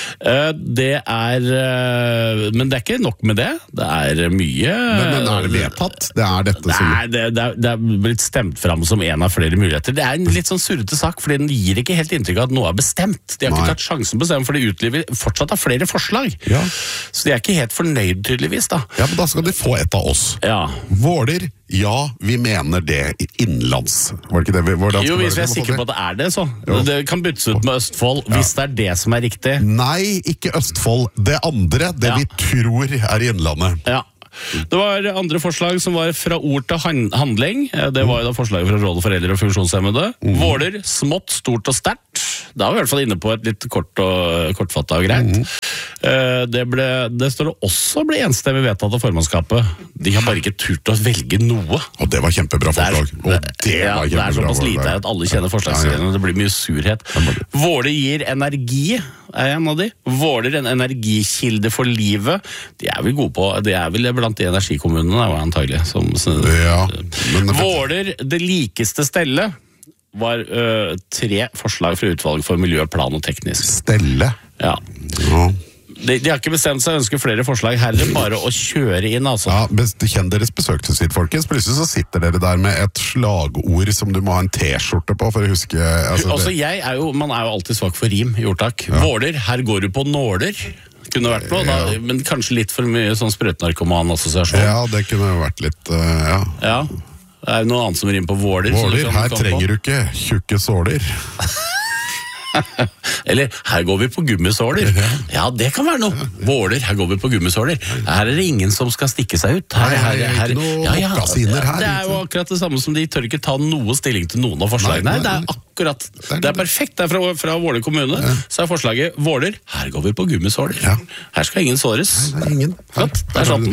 Det er men det er ikke nok med det. Det er mye Men, men er det vedtatt? Det er dette som Nei, det, det, er, det er blitt stemt fram som en av flere muligheter. Det er en litt sånn surrete sak, fordi den gir ikke helt inntrykk av at noe er bestemt. De har Nei. Ikke tatt sjansen på å bestemme, for det utliver fortsatt av flere forslag. Ja. Så de er ikke helt fornøyd, tydeligvis da. Ja, men da skal de få et av oss. Ja. Våler, ja, vi mener det innenlands. Var det ikke det vi... Hvordan jo, hvis vi er sikre på at det er det, så. Jo. Det kan byttes ut med Østfold, ja. Hvis det er det som er riktig. Nei, ikke Østfold. Det andre, det ja. Vi tror er i Innlandet. Ja. Det var andre forslag som var fra ord til handling. Det var jo da forslaget fra Rådet for eldre og funksjonshemmede. Mm. Våler, smått, stort og sterkt. Da var vi i hvert fall inne på et litt kort og kortfattet og greit. Mm. Det, ble, det står det også ble enstemmig vedtatt av formannskapet. De har bare ikke turt å velge noe. Og det var kjempebra forslag. Det er, det, ja, det er såpass lite at alle kjenner forslagsstillerne. Det blir mye surhet. Våler gir energi, er en av de. Våler en energikilde for livet. De er vel gode på, det er vel blant de energikommunene, antagelig. Som, ja, men... Våler, det likeste stelle, var ø, tre forslag fra utvalget for miljø, plan og teknisk. Stelle? Ja. Ja. De, de har ikke bestemt seg, ønsker flere forslag her, det er bare å kjøre inn, altså. Ja, kjenn deres besøkelsestid, folkens. Plutselig så sitter dere der med et slagord som du må ha en t-skjorte på, for å huske... Altså, altså, jeg er jo, man er jo alltid svak for rim i ordtak. Ja. Våler, her går du på nåler. Kunne vært noe, da, ja. Men kanskje litt for mye sånn sprøytenarkoman-assosiasjon. Ja, det kunne vært litt, uh, ja. Ja, det er jo noe annet som rimer på Våler. Våler, her trenger du ikke tjukke såler. Eller, her går vi på gummisåler. Ja, det kan være noe. Våler, her går vi på gummisåler. Her er det ingen som skal stikke seg ut. Her, her, her, her. Ja, ja, det er jo akkurat det samme som de tør ikke ta noe stilling til noen av forslagene. Nei, det er akkurat, det er perfekt. Det er fra, fra Våler kommune. Ja. Så er forslaget, Våler, her går vi på gummisåler. Ja. Her skal ingen såres. Nei, det er ingen. Her, Godt, det er sånn.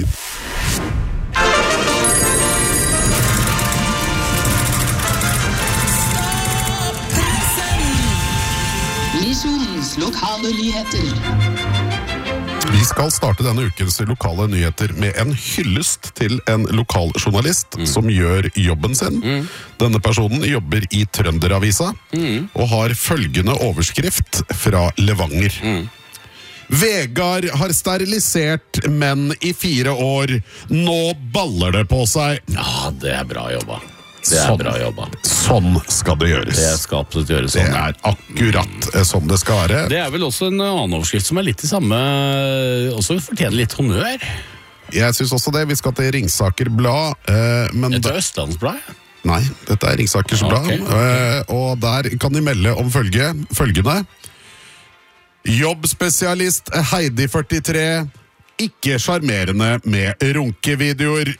Lokale nyheter. Vi skal starte denne ukens lokale nyheter med en hyllest til en lokaljournalist mm. som gjør jobben sin. Mm. Denne personen jobber i Trønderavisa mm. og har følgende overskrift fra Levanger. Mm. Vegard har sterilisert menn i fire år. Nå baller det på seg. Ja, det er bra jobba. Det er sånn, bra jobba. Sånn skal det gjøres. Det skal absolutt gjøres sånn. Det er akkurat sånn det skal være. Det er vel også en annen overskrift som er litt i samme, også fortjener litt honnør. Jeg synes også det. Vi skal til Ringsaker Blad. Eh, men Dette er Østlandsblad, ja. Nei, dette er Ringsakers Blad. Okay, okay. Eh, og der kan de melde om følge, følgende. Jobbspesialist Heidi førtitre. Ikke charmerende med runkevideoer.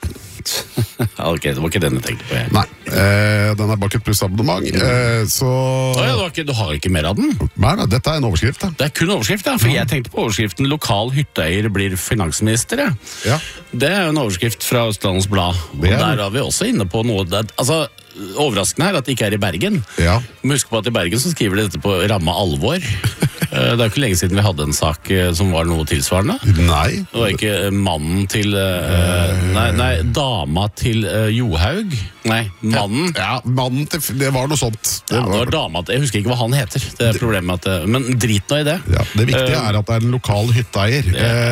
Ok, det var ikke den jeg tenkte på. Jeg. Nei, eh, den er bak et plussabonnement. Eh, så... Oh, ja, du, har ikke, du har ikke mer av den? Nei, nei, dette er en overskrift. Da. Det er kun overskrift, ja. For jeg tenkte på overskriften 'Lokal hytteeier blir finansminister'. Ja. Ja. Det er jo en overskrift fra Østlandets Blad. Og der er vi også inne på noe der, altså, overraskende her at det ikke er i Bergen. Ja. Men husk på at i Bergen så skriver de dette på ramme alvor. Det er jo ikke lenge siden vi hadde en sak som var noe tilsvarende. Nei. Det var ikke mannen til uh, nei, nei, dama til uh, Johaug. Nei, mannen. Ja, mannen til, det var noe sånt. Det, ja, det var dama til, jeg husker ikke hva han heter. Det er problemet med at det, men drit nå i det. Ja, det viktige uh, er at det er en lokal hytteeier.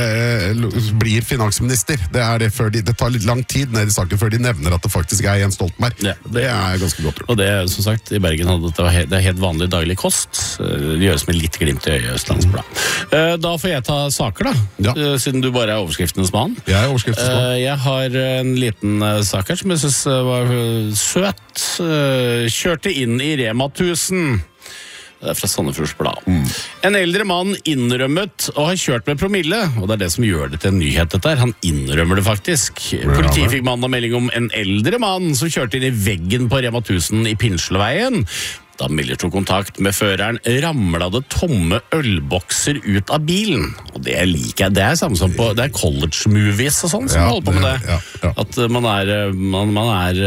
Eh, blir finansminister. Det, er det, før de, det tar litt lang tid ned i saken før de nevner at det faktisk er Jens Stoltenberg. Ja. Det er ganske godt gjort. Og det, som sagt, i Bergen hadde det, helt, det er helt vanlig daglig kost. Det gjøres med litt glimt i øyet, Østlandsblad. Da får jeg ta saker, da. Ja. Siden du bare er overskriftens mann. Jeg er overskriftens mann. Jeg har en liten sak her som jeg synes var søt. Kjørte inn i Rema tusen. Det er fra Sandefjords Blad. Mm. En eldre mann innrømmet å ha kjørt med promille, og det er det som gjør det til en nyhet dette her. Han innrømmer det faktisk. Politiet fikk mandag melding om en eldre mann som kjørte inn i veggen på Rema tusen i Pinsleveien. Da Miller tok kontakt med føreren, ramla det tomme ølbokser ut av bilen. Og det liker jeg. Det er samme som på det er college movies og sånn som ja, holder på med det. Ja, ja. At man er, man, man er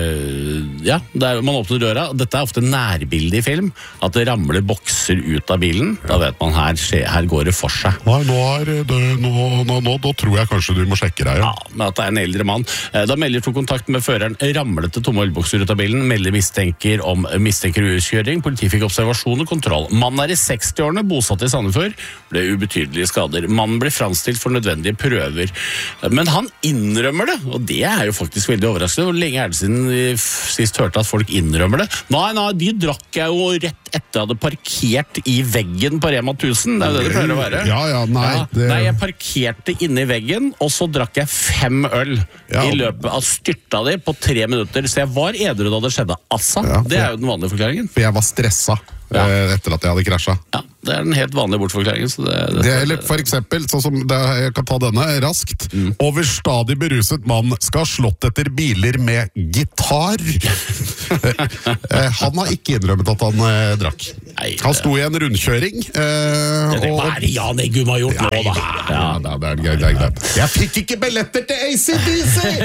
ja, det er, man åpner døra. Dette er ofte nærbilde i film. At det ramler bokser ut av bilen. Da vet man her, her går det for seg. Nei, nå er det, nå, nå, nå, nå tror jeg kanskje du må sjekke deg. Ja, ja men at det er en eldre mann. Da Miller tok kontakt med føreren, ramlet det tomme ølbokser ut av bilen. Melder mistenker om mistenker kjøring. Politiet fikk observasjon og kontroll. Mannen er i seksti-årene, bosatt i Sandefjord. Ble ubetydelige skader. Mannen blir framstilt for nødvendige prøver. Men han innrømmer det, og det er jo faktisk veldig overraskende. Hvor lenge er det siden vi sist hørte at folk innrømmer det? Nei, nei, de drakk jeg jo rett etter jeg hadde parkert i veggen på Rema tusen. Det er jo det det pleier å være. Ja, ja, nei. Ja, det... Nei, jeg parkerte inne i veggen, og så drakk jeg fem øl ja. I løpet av styrta de på tre minutter. Så jeg var edru da det skjedde. Altså, ja, det er jo den vanlige forklaringen. For jeg var stressa ja. Etter at jeg hadde krasjet. Ja, det er den helt vanlige bortforklaringen. Så det, det, det, eller for eksempel, sånn som det, jeg kan ta denne raskt. Mm. Overstadig beruset mann skal ha slått etter biler med gitar. Han har ikke innrømmet at han eh, drakk. Nei, det... Han sto i en rundkjøring. Eh, det er bare Jan Eggum har gjort nå, da. Ja, det er greit, det er greit. Jeg fikk ikke billetter til A C D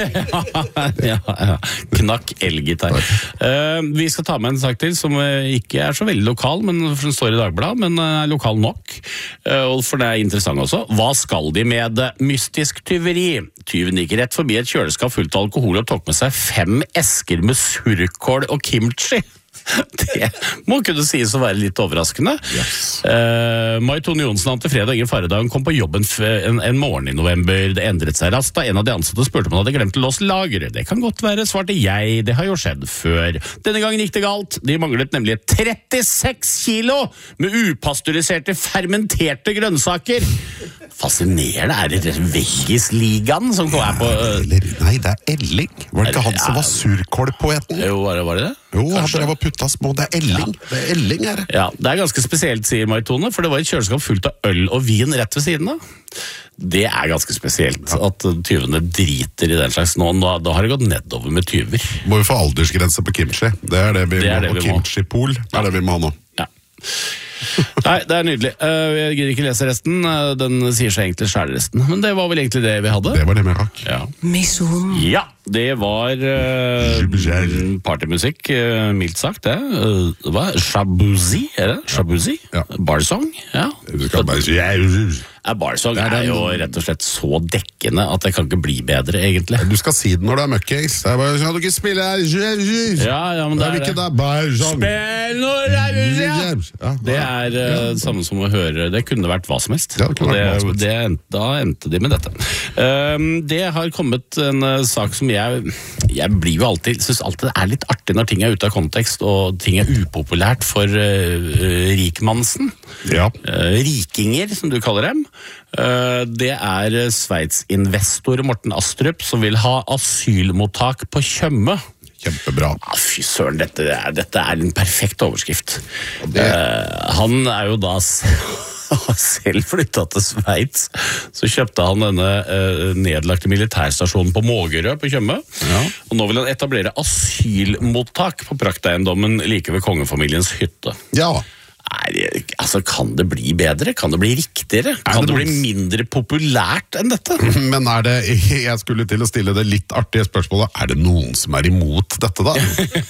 C! ja, ja. Knakk elgitar. Uh, vi skal ta med en sak til som uh, ikke er så veldig lokal, men for den står i Dagbladet, men er uh, lokal nok. Uh, for det er interessant også. Hva skal de med det? Mystisk tyveri? Tyven gikk rett forbi et kjøleskap fullt av alkohol og tok med seg fem esker med surkål og kimchi. Det må kunne sies å være litt overraskende. Yes. uh, Mai Tone Johnsen ante fredag ingen fare da hun kom på jobben en, en morgen i november. Det endret seg raskt da en av de ansatte spurte om han hadde glemt å låse lageret. Det kan godt være, svarte jeg, det har jo skjedd før. Denne gangen gikk det galt. De manglet nemlig trettiseks kilo med upasteuriserte fermenterte grønnsaker. Fascinerende. Er det Veggisligaen som er på uh... Nei, det er Elling. Var det ikke han som var surkålpoeten? Jo, var det, var det det? Jo, han drev og putta små. Det er Elling. Ja. Det er Elling, er det. Ja, det er ganske spesielt, sier Mai Tone, for det var et kjøleskap fullt av øl og vin rett ved siden av. Det er ganske spesielt at tyvene driter i den slags nå. Da, da har det gått nedover med tyver. Må vi få aldersgrense på kimchi. Det er det vi det må ha. Kimchi-pol er det vi må ha nå. Ja. Nei, det er nydelig. Jeg gidder ikke lese resten. Den sier seg egentlig selv resten. Men det var vel egentlig det vi hadde. Det var det vi rakk. Ja, ja det var uh, partymusikk, uh, mildt sagt. Det uh, Hva? Shabuzi, er det? Shabuzi? Ja. Barsong? Ja. Du skal bare si ja, Barsong er, er jo rett og slett så dekkende at det kan ikke bli bedre, egentlig. Du skal si det når du er møkkings. Det er bare, skal du ikke spille her? Ja, ja, men det er det. Ikke det. Barsong. Spill når det er ja. Det er uh, ja. Samme som å høre. Det kunne vært hva som helst. Ja, det det, hva som helst. Det endte, da endte de med dette. Um, det har kommet en uh, sak som jeg Jeg blir jo alltid synes alltid det er litt artig når ting er ute av kontekst og ting er upopulært for uh, rikmannsen. Ja. Uh, rikinger, som du kaller dem. Det er Sveits-investor Morten Astrup som vil ha asylmottak på Tjøme. Kjempebra. Ja, fy søren, dette, dette er en perfekt overskrift. Det... Han er jo da selv flyttet til Sveits, så kjøpte han denne eh, nedlagte militærstasjonen på Mågerø på Tjøme, ja. Og nå vil han etablere asylmottak på prakteiendommen like ved kongefamiliens hytte. Ja. Nei, altså, kan det bli bedre? Kan det bli riktigere? Kan det, det bli mindre populært enn dette? Men er det, jeg skulle til å stille det litt artige spørsmålet, er det noen som er imot dette da?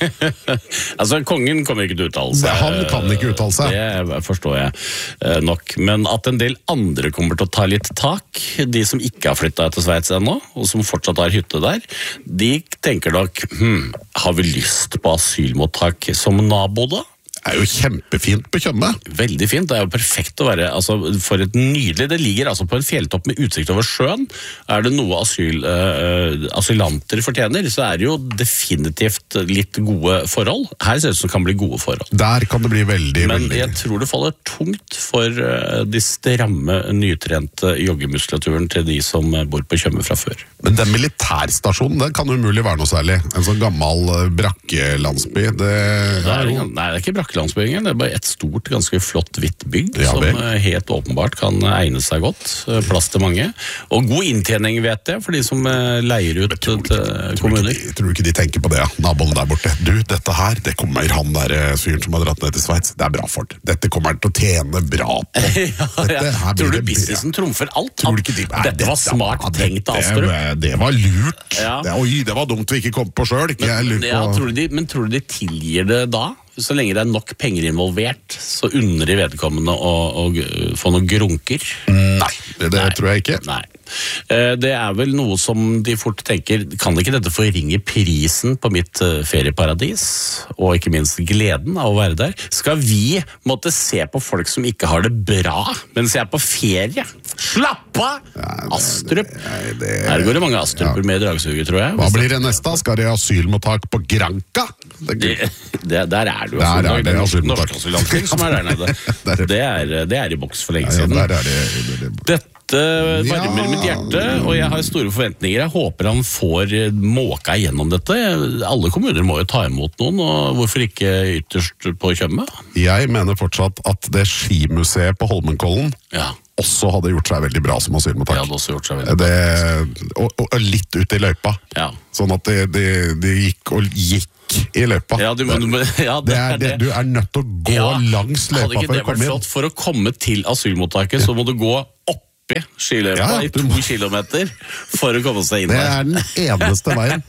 Altså, kongen kommer ikke til å uttale seg. Han kan ikke uttale seg. Det forstår jeg nok. Men at en del andre kommer til å ta litt tak, de som ikke har flyttet til Sveits ennå, og som fortsatt har hytte der, de tenker nok, hm, har vi lyst på asylmottak som nabo da? Det er jo kjempefint på Tjøme. Veldig fint, det er jo perfekt å være, altså, for et nydelig, det ligger altså på en fjelltopp med utsikt over sjøen. Er det noe asyl, uh, asylanter fortjener, så er det jo definitivt litt gode forhold. Her ser det ut som det kan bli gode forhold. Der kan det bli veldig, Men veldig. jeg tror det faller tungt for uh, de stramme, nytrente joggemuskulaturen til de som bor på Tjøme fra før. Men den militærstasjonen, den kan jo umulig være noe særlig. En sånn gammel brakkelandsby, det, det er jo... Nei, det er ikke brakke. Landsbyggen. Det er bare et stort, ganske flott hvitt bygg, ja, som helt åpenbart kan egne seg godt. Plass til mange. Og god inntjening, vet jeg, for de som leier ut til kommuner. Jeg tror ikke de tenker på det, ja. Naboen der borte. Du, dette her, det kommer han der fyren som har dratt ned til Sveits. Det er bra for det. Dette kommer han til å tjene bra på. ja, ja. Tror du businessen trumfer alt? Tror du ikke de, dette, dette var smart ja, tenkt av Astrup. Det, det var lurt. Ja. Det, oi, det var dumt vi ikke kom på selv. Men, ja, tror de, men tror du de tilgir det da? Så lenge det er nok penger involvert, så unner de vedkommende å, å, å få noen grunker? Nei, det, det Nei. tror jeg ikke. Nei. Det er vel noe som de fort tenker, kan ikke dette forringe prisen på mitt ferieparadis, og ikke minst gleden av å være der? Skal vi måtte se på folk som ikke har det bra, mens jeg er på ferie? Slapp av! Ja, Astrup. Det, det, Her går det mange Astruper ja. med i dragsuget, tror jeg. Hva blir det neste? Skal det asylmottak på Granca? Det, det, der er det jo der er det norsk asylantring som er der nede. det, er, det er i boks for lenge ja, ja, siden. Der er det, det, det. Dette varmer ja. mitt hjerte, og jeg har store forventninger. Jeg håper han får måka gjennom dette. Alle kommuner må jo ta imot noen, og hvorfor ikke ytterst på Tjøme? Jeg mener fortsatt at det skimuseet på Holmenkollen ja. også hadde gjort seg veldig bra som asylmottak. Det hadde også gjort seg veldig bra. Det, og, og litt ut i løypa. Ja. Sånn at det, det, det gikk og gikk i løypa. Ja, du, men, ja, det det er det. Du er nødt til å gå ja. langs løypa for å komme inn. For å komme til asylmottaket, ja. så må du gå opp skiløypa ja, i to må... kilometer for å komme seg inn der. Det er den eneste veien.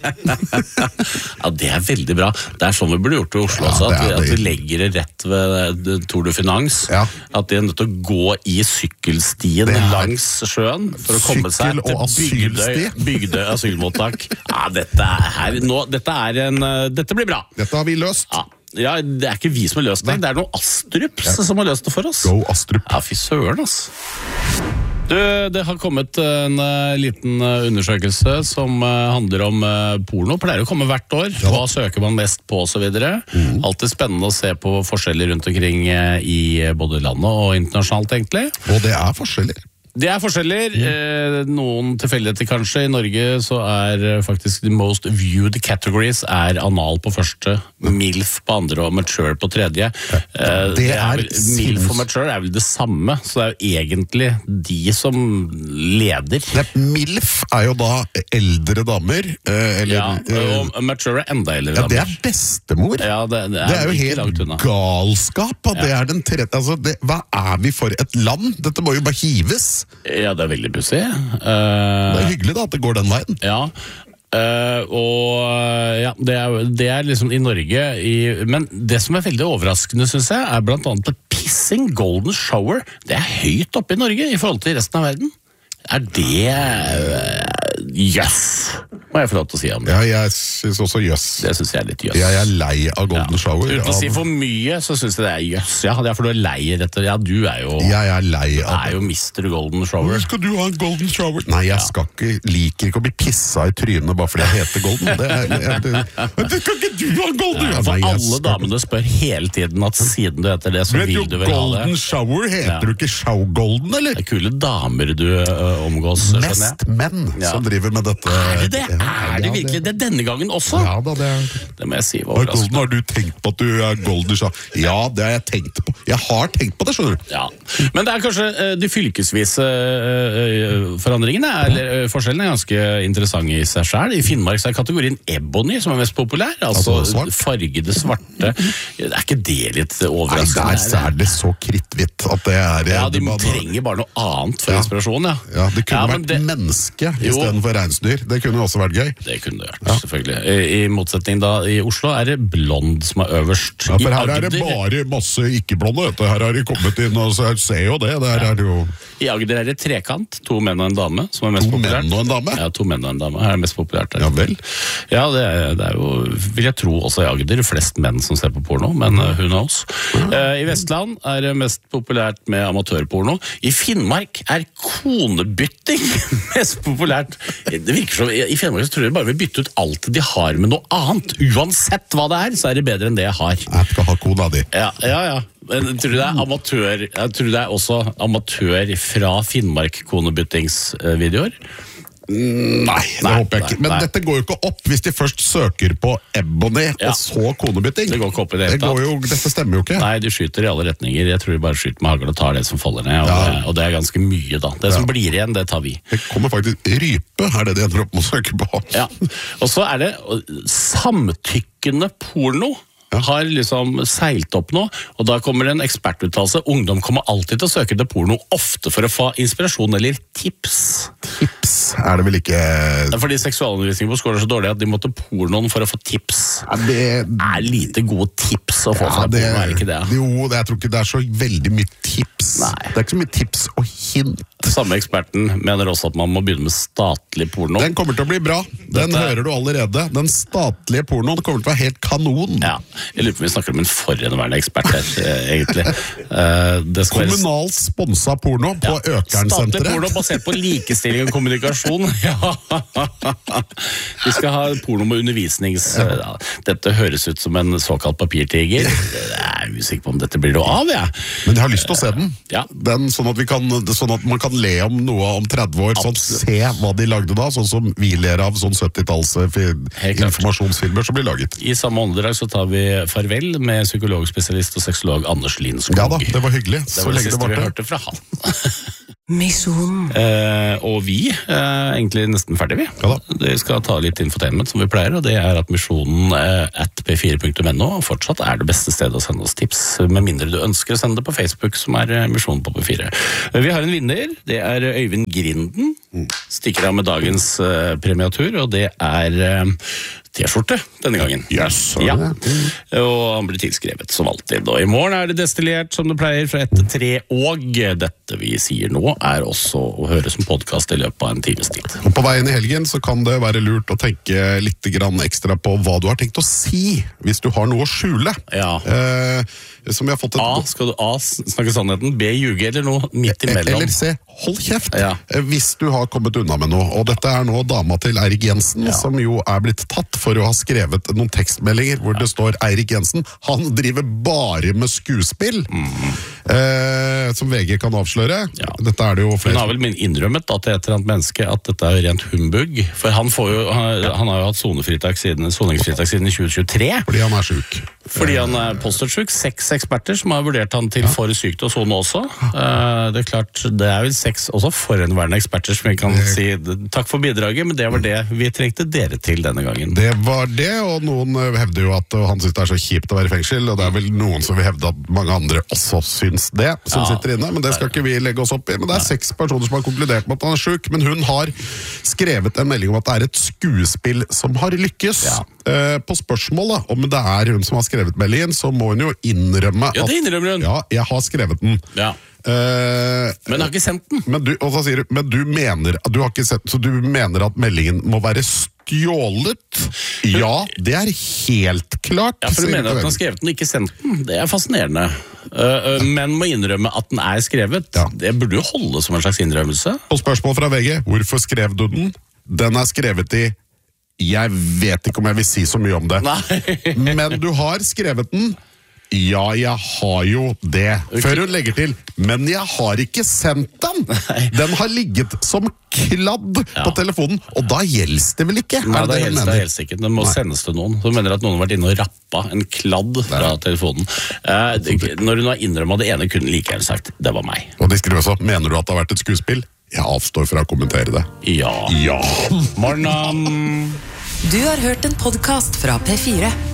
ja, det er veldig bra. Det er sånn vi burde gjort i Oslo ja, også, at, vi, at vi legger det rett ved Tour de Finance. Ja. At de er nødt til å gå i sykkelstien langs sjøen for å komme seg til Bygdøy, Bygdøy asylmottak. Ja, dette er her nå, dette er en, dette blir bra. Dette har vi løst. Ja. Ja, det er ikke vi som har løst det. Det er noen Astrups ja. som har løst det for oss. Go Astrup. Ja, fy søren, ass. Du, det har kommet en uh, liten uh, undersøkelse som uh, handler om uh, porno. Pleier å komme hvert år. Ja. Hva søker man mest på og så videre. Mm. Alltid spennende å se på forskjeller rundt omkring uh, i både landet og internasjonalt, egentlig. Og det er forskjeller. Det er forskjeller, eh, noen tilfeldigheter kanskje. I Norge så er faktisk the most viewed categories er anal på første, MILF på andre og mature på tredje. Eh, det er vel, MILF og mature er vel det samme, så det er jo egentlig de som leder. Det, MILF er jo da eldre damer, eh, eller... Ja, og mature er enda eldre ja, damer. Det er bestemor. Ja, det, det, er det er jo helt galskap at ja. det er den tredje. Altså, det, hva er vi for et land? Dette må jo bare hives. Ja, det er veldig pussig. Uh, det er hyggelig da, at det går den veien. Ja, uh, og ja, det er, det er liksom i Norge, i, men det som er veldig overraskende, synes jeg, er blant annet at pissing, golden shower, det er høyt oppe i Norge i forhold til resten av verden. Er det... Uh, yes! må jeg få lov til å si om det. Ja, jeg synes også jøss. Det synes jeg er litt jøss. Jeg er lei av Golden ja. Shower. Uten å si for mye, så synes jeg det er jøss. Ja, det er for du er lei etter. Ja, du er jo... Jeg er lei av det. er jo mister Golden Shower. Skal du ha en Golden Shower? Nei, jeg skal ikke, liker ikke å bli pissa i trynet bare fordi jeg heter Golden. Det er... Jeg, det, det skal ikke du ha en Golden? Nei, for Nei, alle skal... damene spør hele tiden at siden du heter det, så vil du vel ha det. Golden Shower heter ja. Du ikke Show Golden, eller? Det er kule damer du uh, omgås, Mest menn ja. Som driver med dette. Er det det? Ja, er det virkelig det denne gangen også? Ja da, det er det må jeg si var overraskende. Har du tenkt på at du er Golden Shower? Ja, det har jeg tenkt på. Jeg har tenkt på det, skjønner du. Ja. Men det er kanskje uh, de fylkesvise uh, forandringene, eller uh, forskjellene er ganske interessante i seg selv. I Finnmark så er kategorien ebony som er mest populær, altså, altså svart. Fargede svarte. Det er ikke det litt overraskende? Nei, der er det så kritthvitt at det er... Ja, de trenger bare noe annet for ja. Inspirasjon, ja. Ja, det kunne ja, vært det... menneske i stedet for reinsdyr. Det kunne også vært gøy. Det kunne det vært, ja. Selvfølgelig. I, I motsetning da, i Oslo er det blond som er øverst. Ja, for her er det bare masse ikke-blonde. Her har de kommet inn, og så ser jo det. Der ja. Er det jo... I Agder er det trekant, to menn og en dame, som er mest to populært. To menn og en dame? Ja, to menn og en dame er mest populært. Der. Ja vel? Ja, det er, det er jo, vil jeg tro, også i Agder, flest menn som ser på porno, men uh, who knows. Uh, I Vestland er det mest populært med amatørporno. I Finnmark er konebytting mest populært. Det virker som, I Finnmark så tror jeg bare vi bytter ut alt de har med noe annet. Uansett hva det er, så er det bedre enn det jeg har. Jeg skal ha kona di. Ja, ja, ja. Men tror du det er amatør, jeg tror det er også amatør fra Finnmark konebyttingsvideoer? Nei, det nei, håper jeg ikke. Men nei. Dette går jo ikke opp hvis de først søker på ebony ja. Og så konebytting. Det går ikke opp i det hele tatt. Jo, dette stemmer jo ikke. Nei, de skyter i alle retninger. Jeg tror de bare skyter med hagl og tar det som faller ned. Og, ja. det, og det er ganske mye, da. Det ja. Som blir igjen, det tar vi. Det kommer faktisk rype, er det de ender opp med å søke på. Ja. Og så er det samtykkende porno. Har liksom seilt opp nå, og da kommer det en ekspertuttalelse. Ungdom kommer alltid til å søke til porno, ofte for å få inspirasjon eller tips. Tips er det vel ikke... Det er fordi seksualundervisningen på skolen er så dårlig at de måtte pornoen for å få tips. Ja, det er lite gode tips å få ja, fra det, porno, er ikke det? Jo, det, jeg tror ikke det er så veldig mye tips. Nei. Det er ikke så mye tips og hint. Samme eksperten mener også at man må begynne med statlig porno. Den kommer til å bli bra. Den Dette... hører du allerede. Den statlige pornoen kommer til å være helt kanon. Ja. Jeg lurer på om vi snakker om en forhenværende ekspert her, egentlig. Det Kommunalt være... sponsa porno på ja. Økern-senteret. Statlig porno basert på likestilling og kommunikasjon. Ja. Vi skal ha porno med undervisnings... Ja. Dette høres ut som en såkalt papirtiger. Jeg er usikker på om dette blir noe av, jeg. Men jeg har lyst til å se den. Ja. Den sånn, at vi kan, sånn at man kan le om noe om tretti år, sånn, se hva de lagde da, sånn som vi ler av sånn syttitalls informasjonsfilmer som blir laget. I samme åndedrag så tar vi farvel med psykologspesialist og sexolog Anders Linskog. Ja da, det var hyggelig. Det var det siste vi hørte fra han. eh, og vi er egentlig nesten ferdig vi. Ja vi skal ta litt infotainment som vi pleier, og det er at misjonen eh, at p fire punktum no fortsatt er det beste stedet å sende oss tips, med mindre du ønsker å sende det på Facebook, som er eh, misjonen på P fire. Vi har en vinner, det er Øyvind Grinden, stikker av med dagens eh, premiatur, og det er eh, T-skjorte denne gangen. Yes, ja. Og han blir tilskrevet som alltid. Og i morgen er det destillert som det pleier fra ett til tre, og dette vi sier nå er også å høre som podcast i løpet av en times tid. Og på veien i helgen så kan det være lurt å tenke litt grann ekstra på hva du har tenkt å si, hvis du har noe å skjule. Ja. Eh, som jeg har fått et... A, skal du A snakke sannheten, B ljuge, eller noe midt imellom? Eller C, hold kjeft, ja. Hvis du har kommet unna med noe. Og dette er nå dama til Eirik Jensen, ja. Som jo er blitt tatt for å ha skrevet noen tekstmeldinger hvor det står Eirik Jensen, han driver bare med skuespill, mm. eh, som V G kan avsløre. Ja. Dette er det jo flere... Hun har vel min innrømmet at det er et eller annet menneske at dette er rent humbug, for han, får jo, han, han har jo hatt sonefritak siden, soningsfritak siden tjue tjuetre. Fordi han er syk. Fordi han er påstått syk. Seks eksperter som har vurdert han til for syk til å sone også. Uh, det er klart, det er vel seks også forhenværende eksperter som vi kan det... si takk for bidraget, men det var det vi trengte dere til denne gangen. Det var det, og noen hevder jo at han synes det er så kjipt å være i fengsel, og det er vel noen som vil hevde at mange andre også syns det, som ja. Sitter inne, men det skal ikke vi legge oss opp i. Men det er Nei. Seks personer som har konkludert med at han er syk, men hun har skrevet en melding om at det er et skuespill som har lykkes. Ja. Uh, på spørsmålet om det er hun som har skrevet meldingen, så må hun jo innrømme ja, det innrømmer hun. At ja, jeg har skrevet den. Ja. Uh, men jeg har ikke sendt den. Men du, og så sier du, men du mener, du har ikke sett, så du mener at meldingen må være større stjålet? Ja, det er helt klart. Ja, for du mener at den har skrevet den og ikke sendt den. Det er fascinerende. Uh, uh, men må innrømme at den er skrevet. Ja. Det burde jo holde som en slags innrømmelse. På spørsmål fra V G, hvorfor skrev du den? Den er skrevet i jeg vet ikke om jeg vil si så mye om det. Men du har skrevet den. Ja, jeg har jo det. Okay. Før hun legger til, men jeg har ikke sendt den. Nei. Den har ligget som kladd ja. På telefonen, og da gjelder det vel ikke? Nei, det det gjelder det helst ikke. Den må Nei. Sendes til noen. Hun mener at noen har vært inne og rappa en kladd fra Nei. Telefonen. Eh, når hun har innrømmet det ene, kunne like gjerne sagt, det var meg. Og de skriver også, mener du at det har vært et skuespill? Jeg avstår fra å kommentere det. Ja. Ja. Morgen. Du har hørt en podcast fra P fire.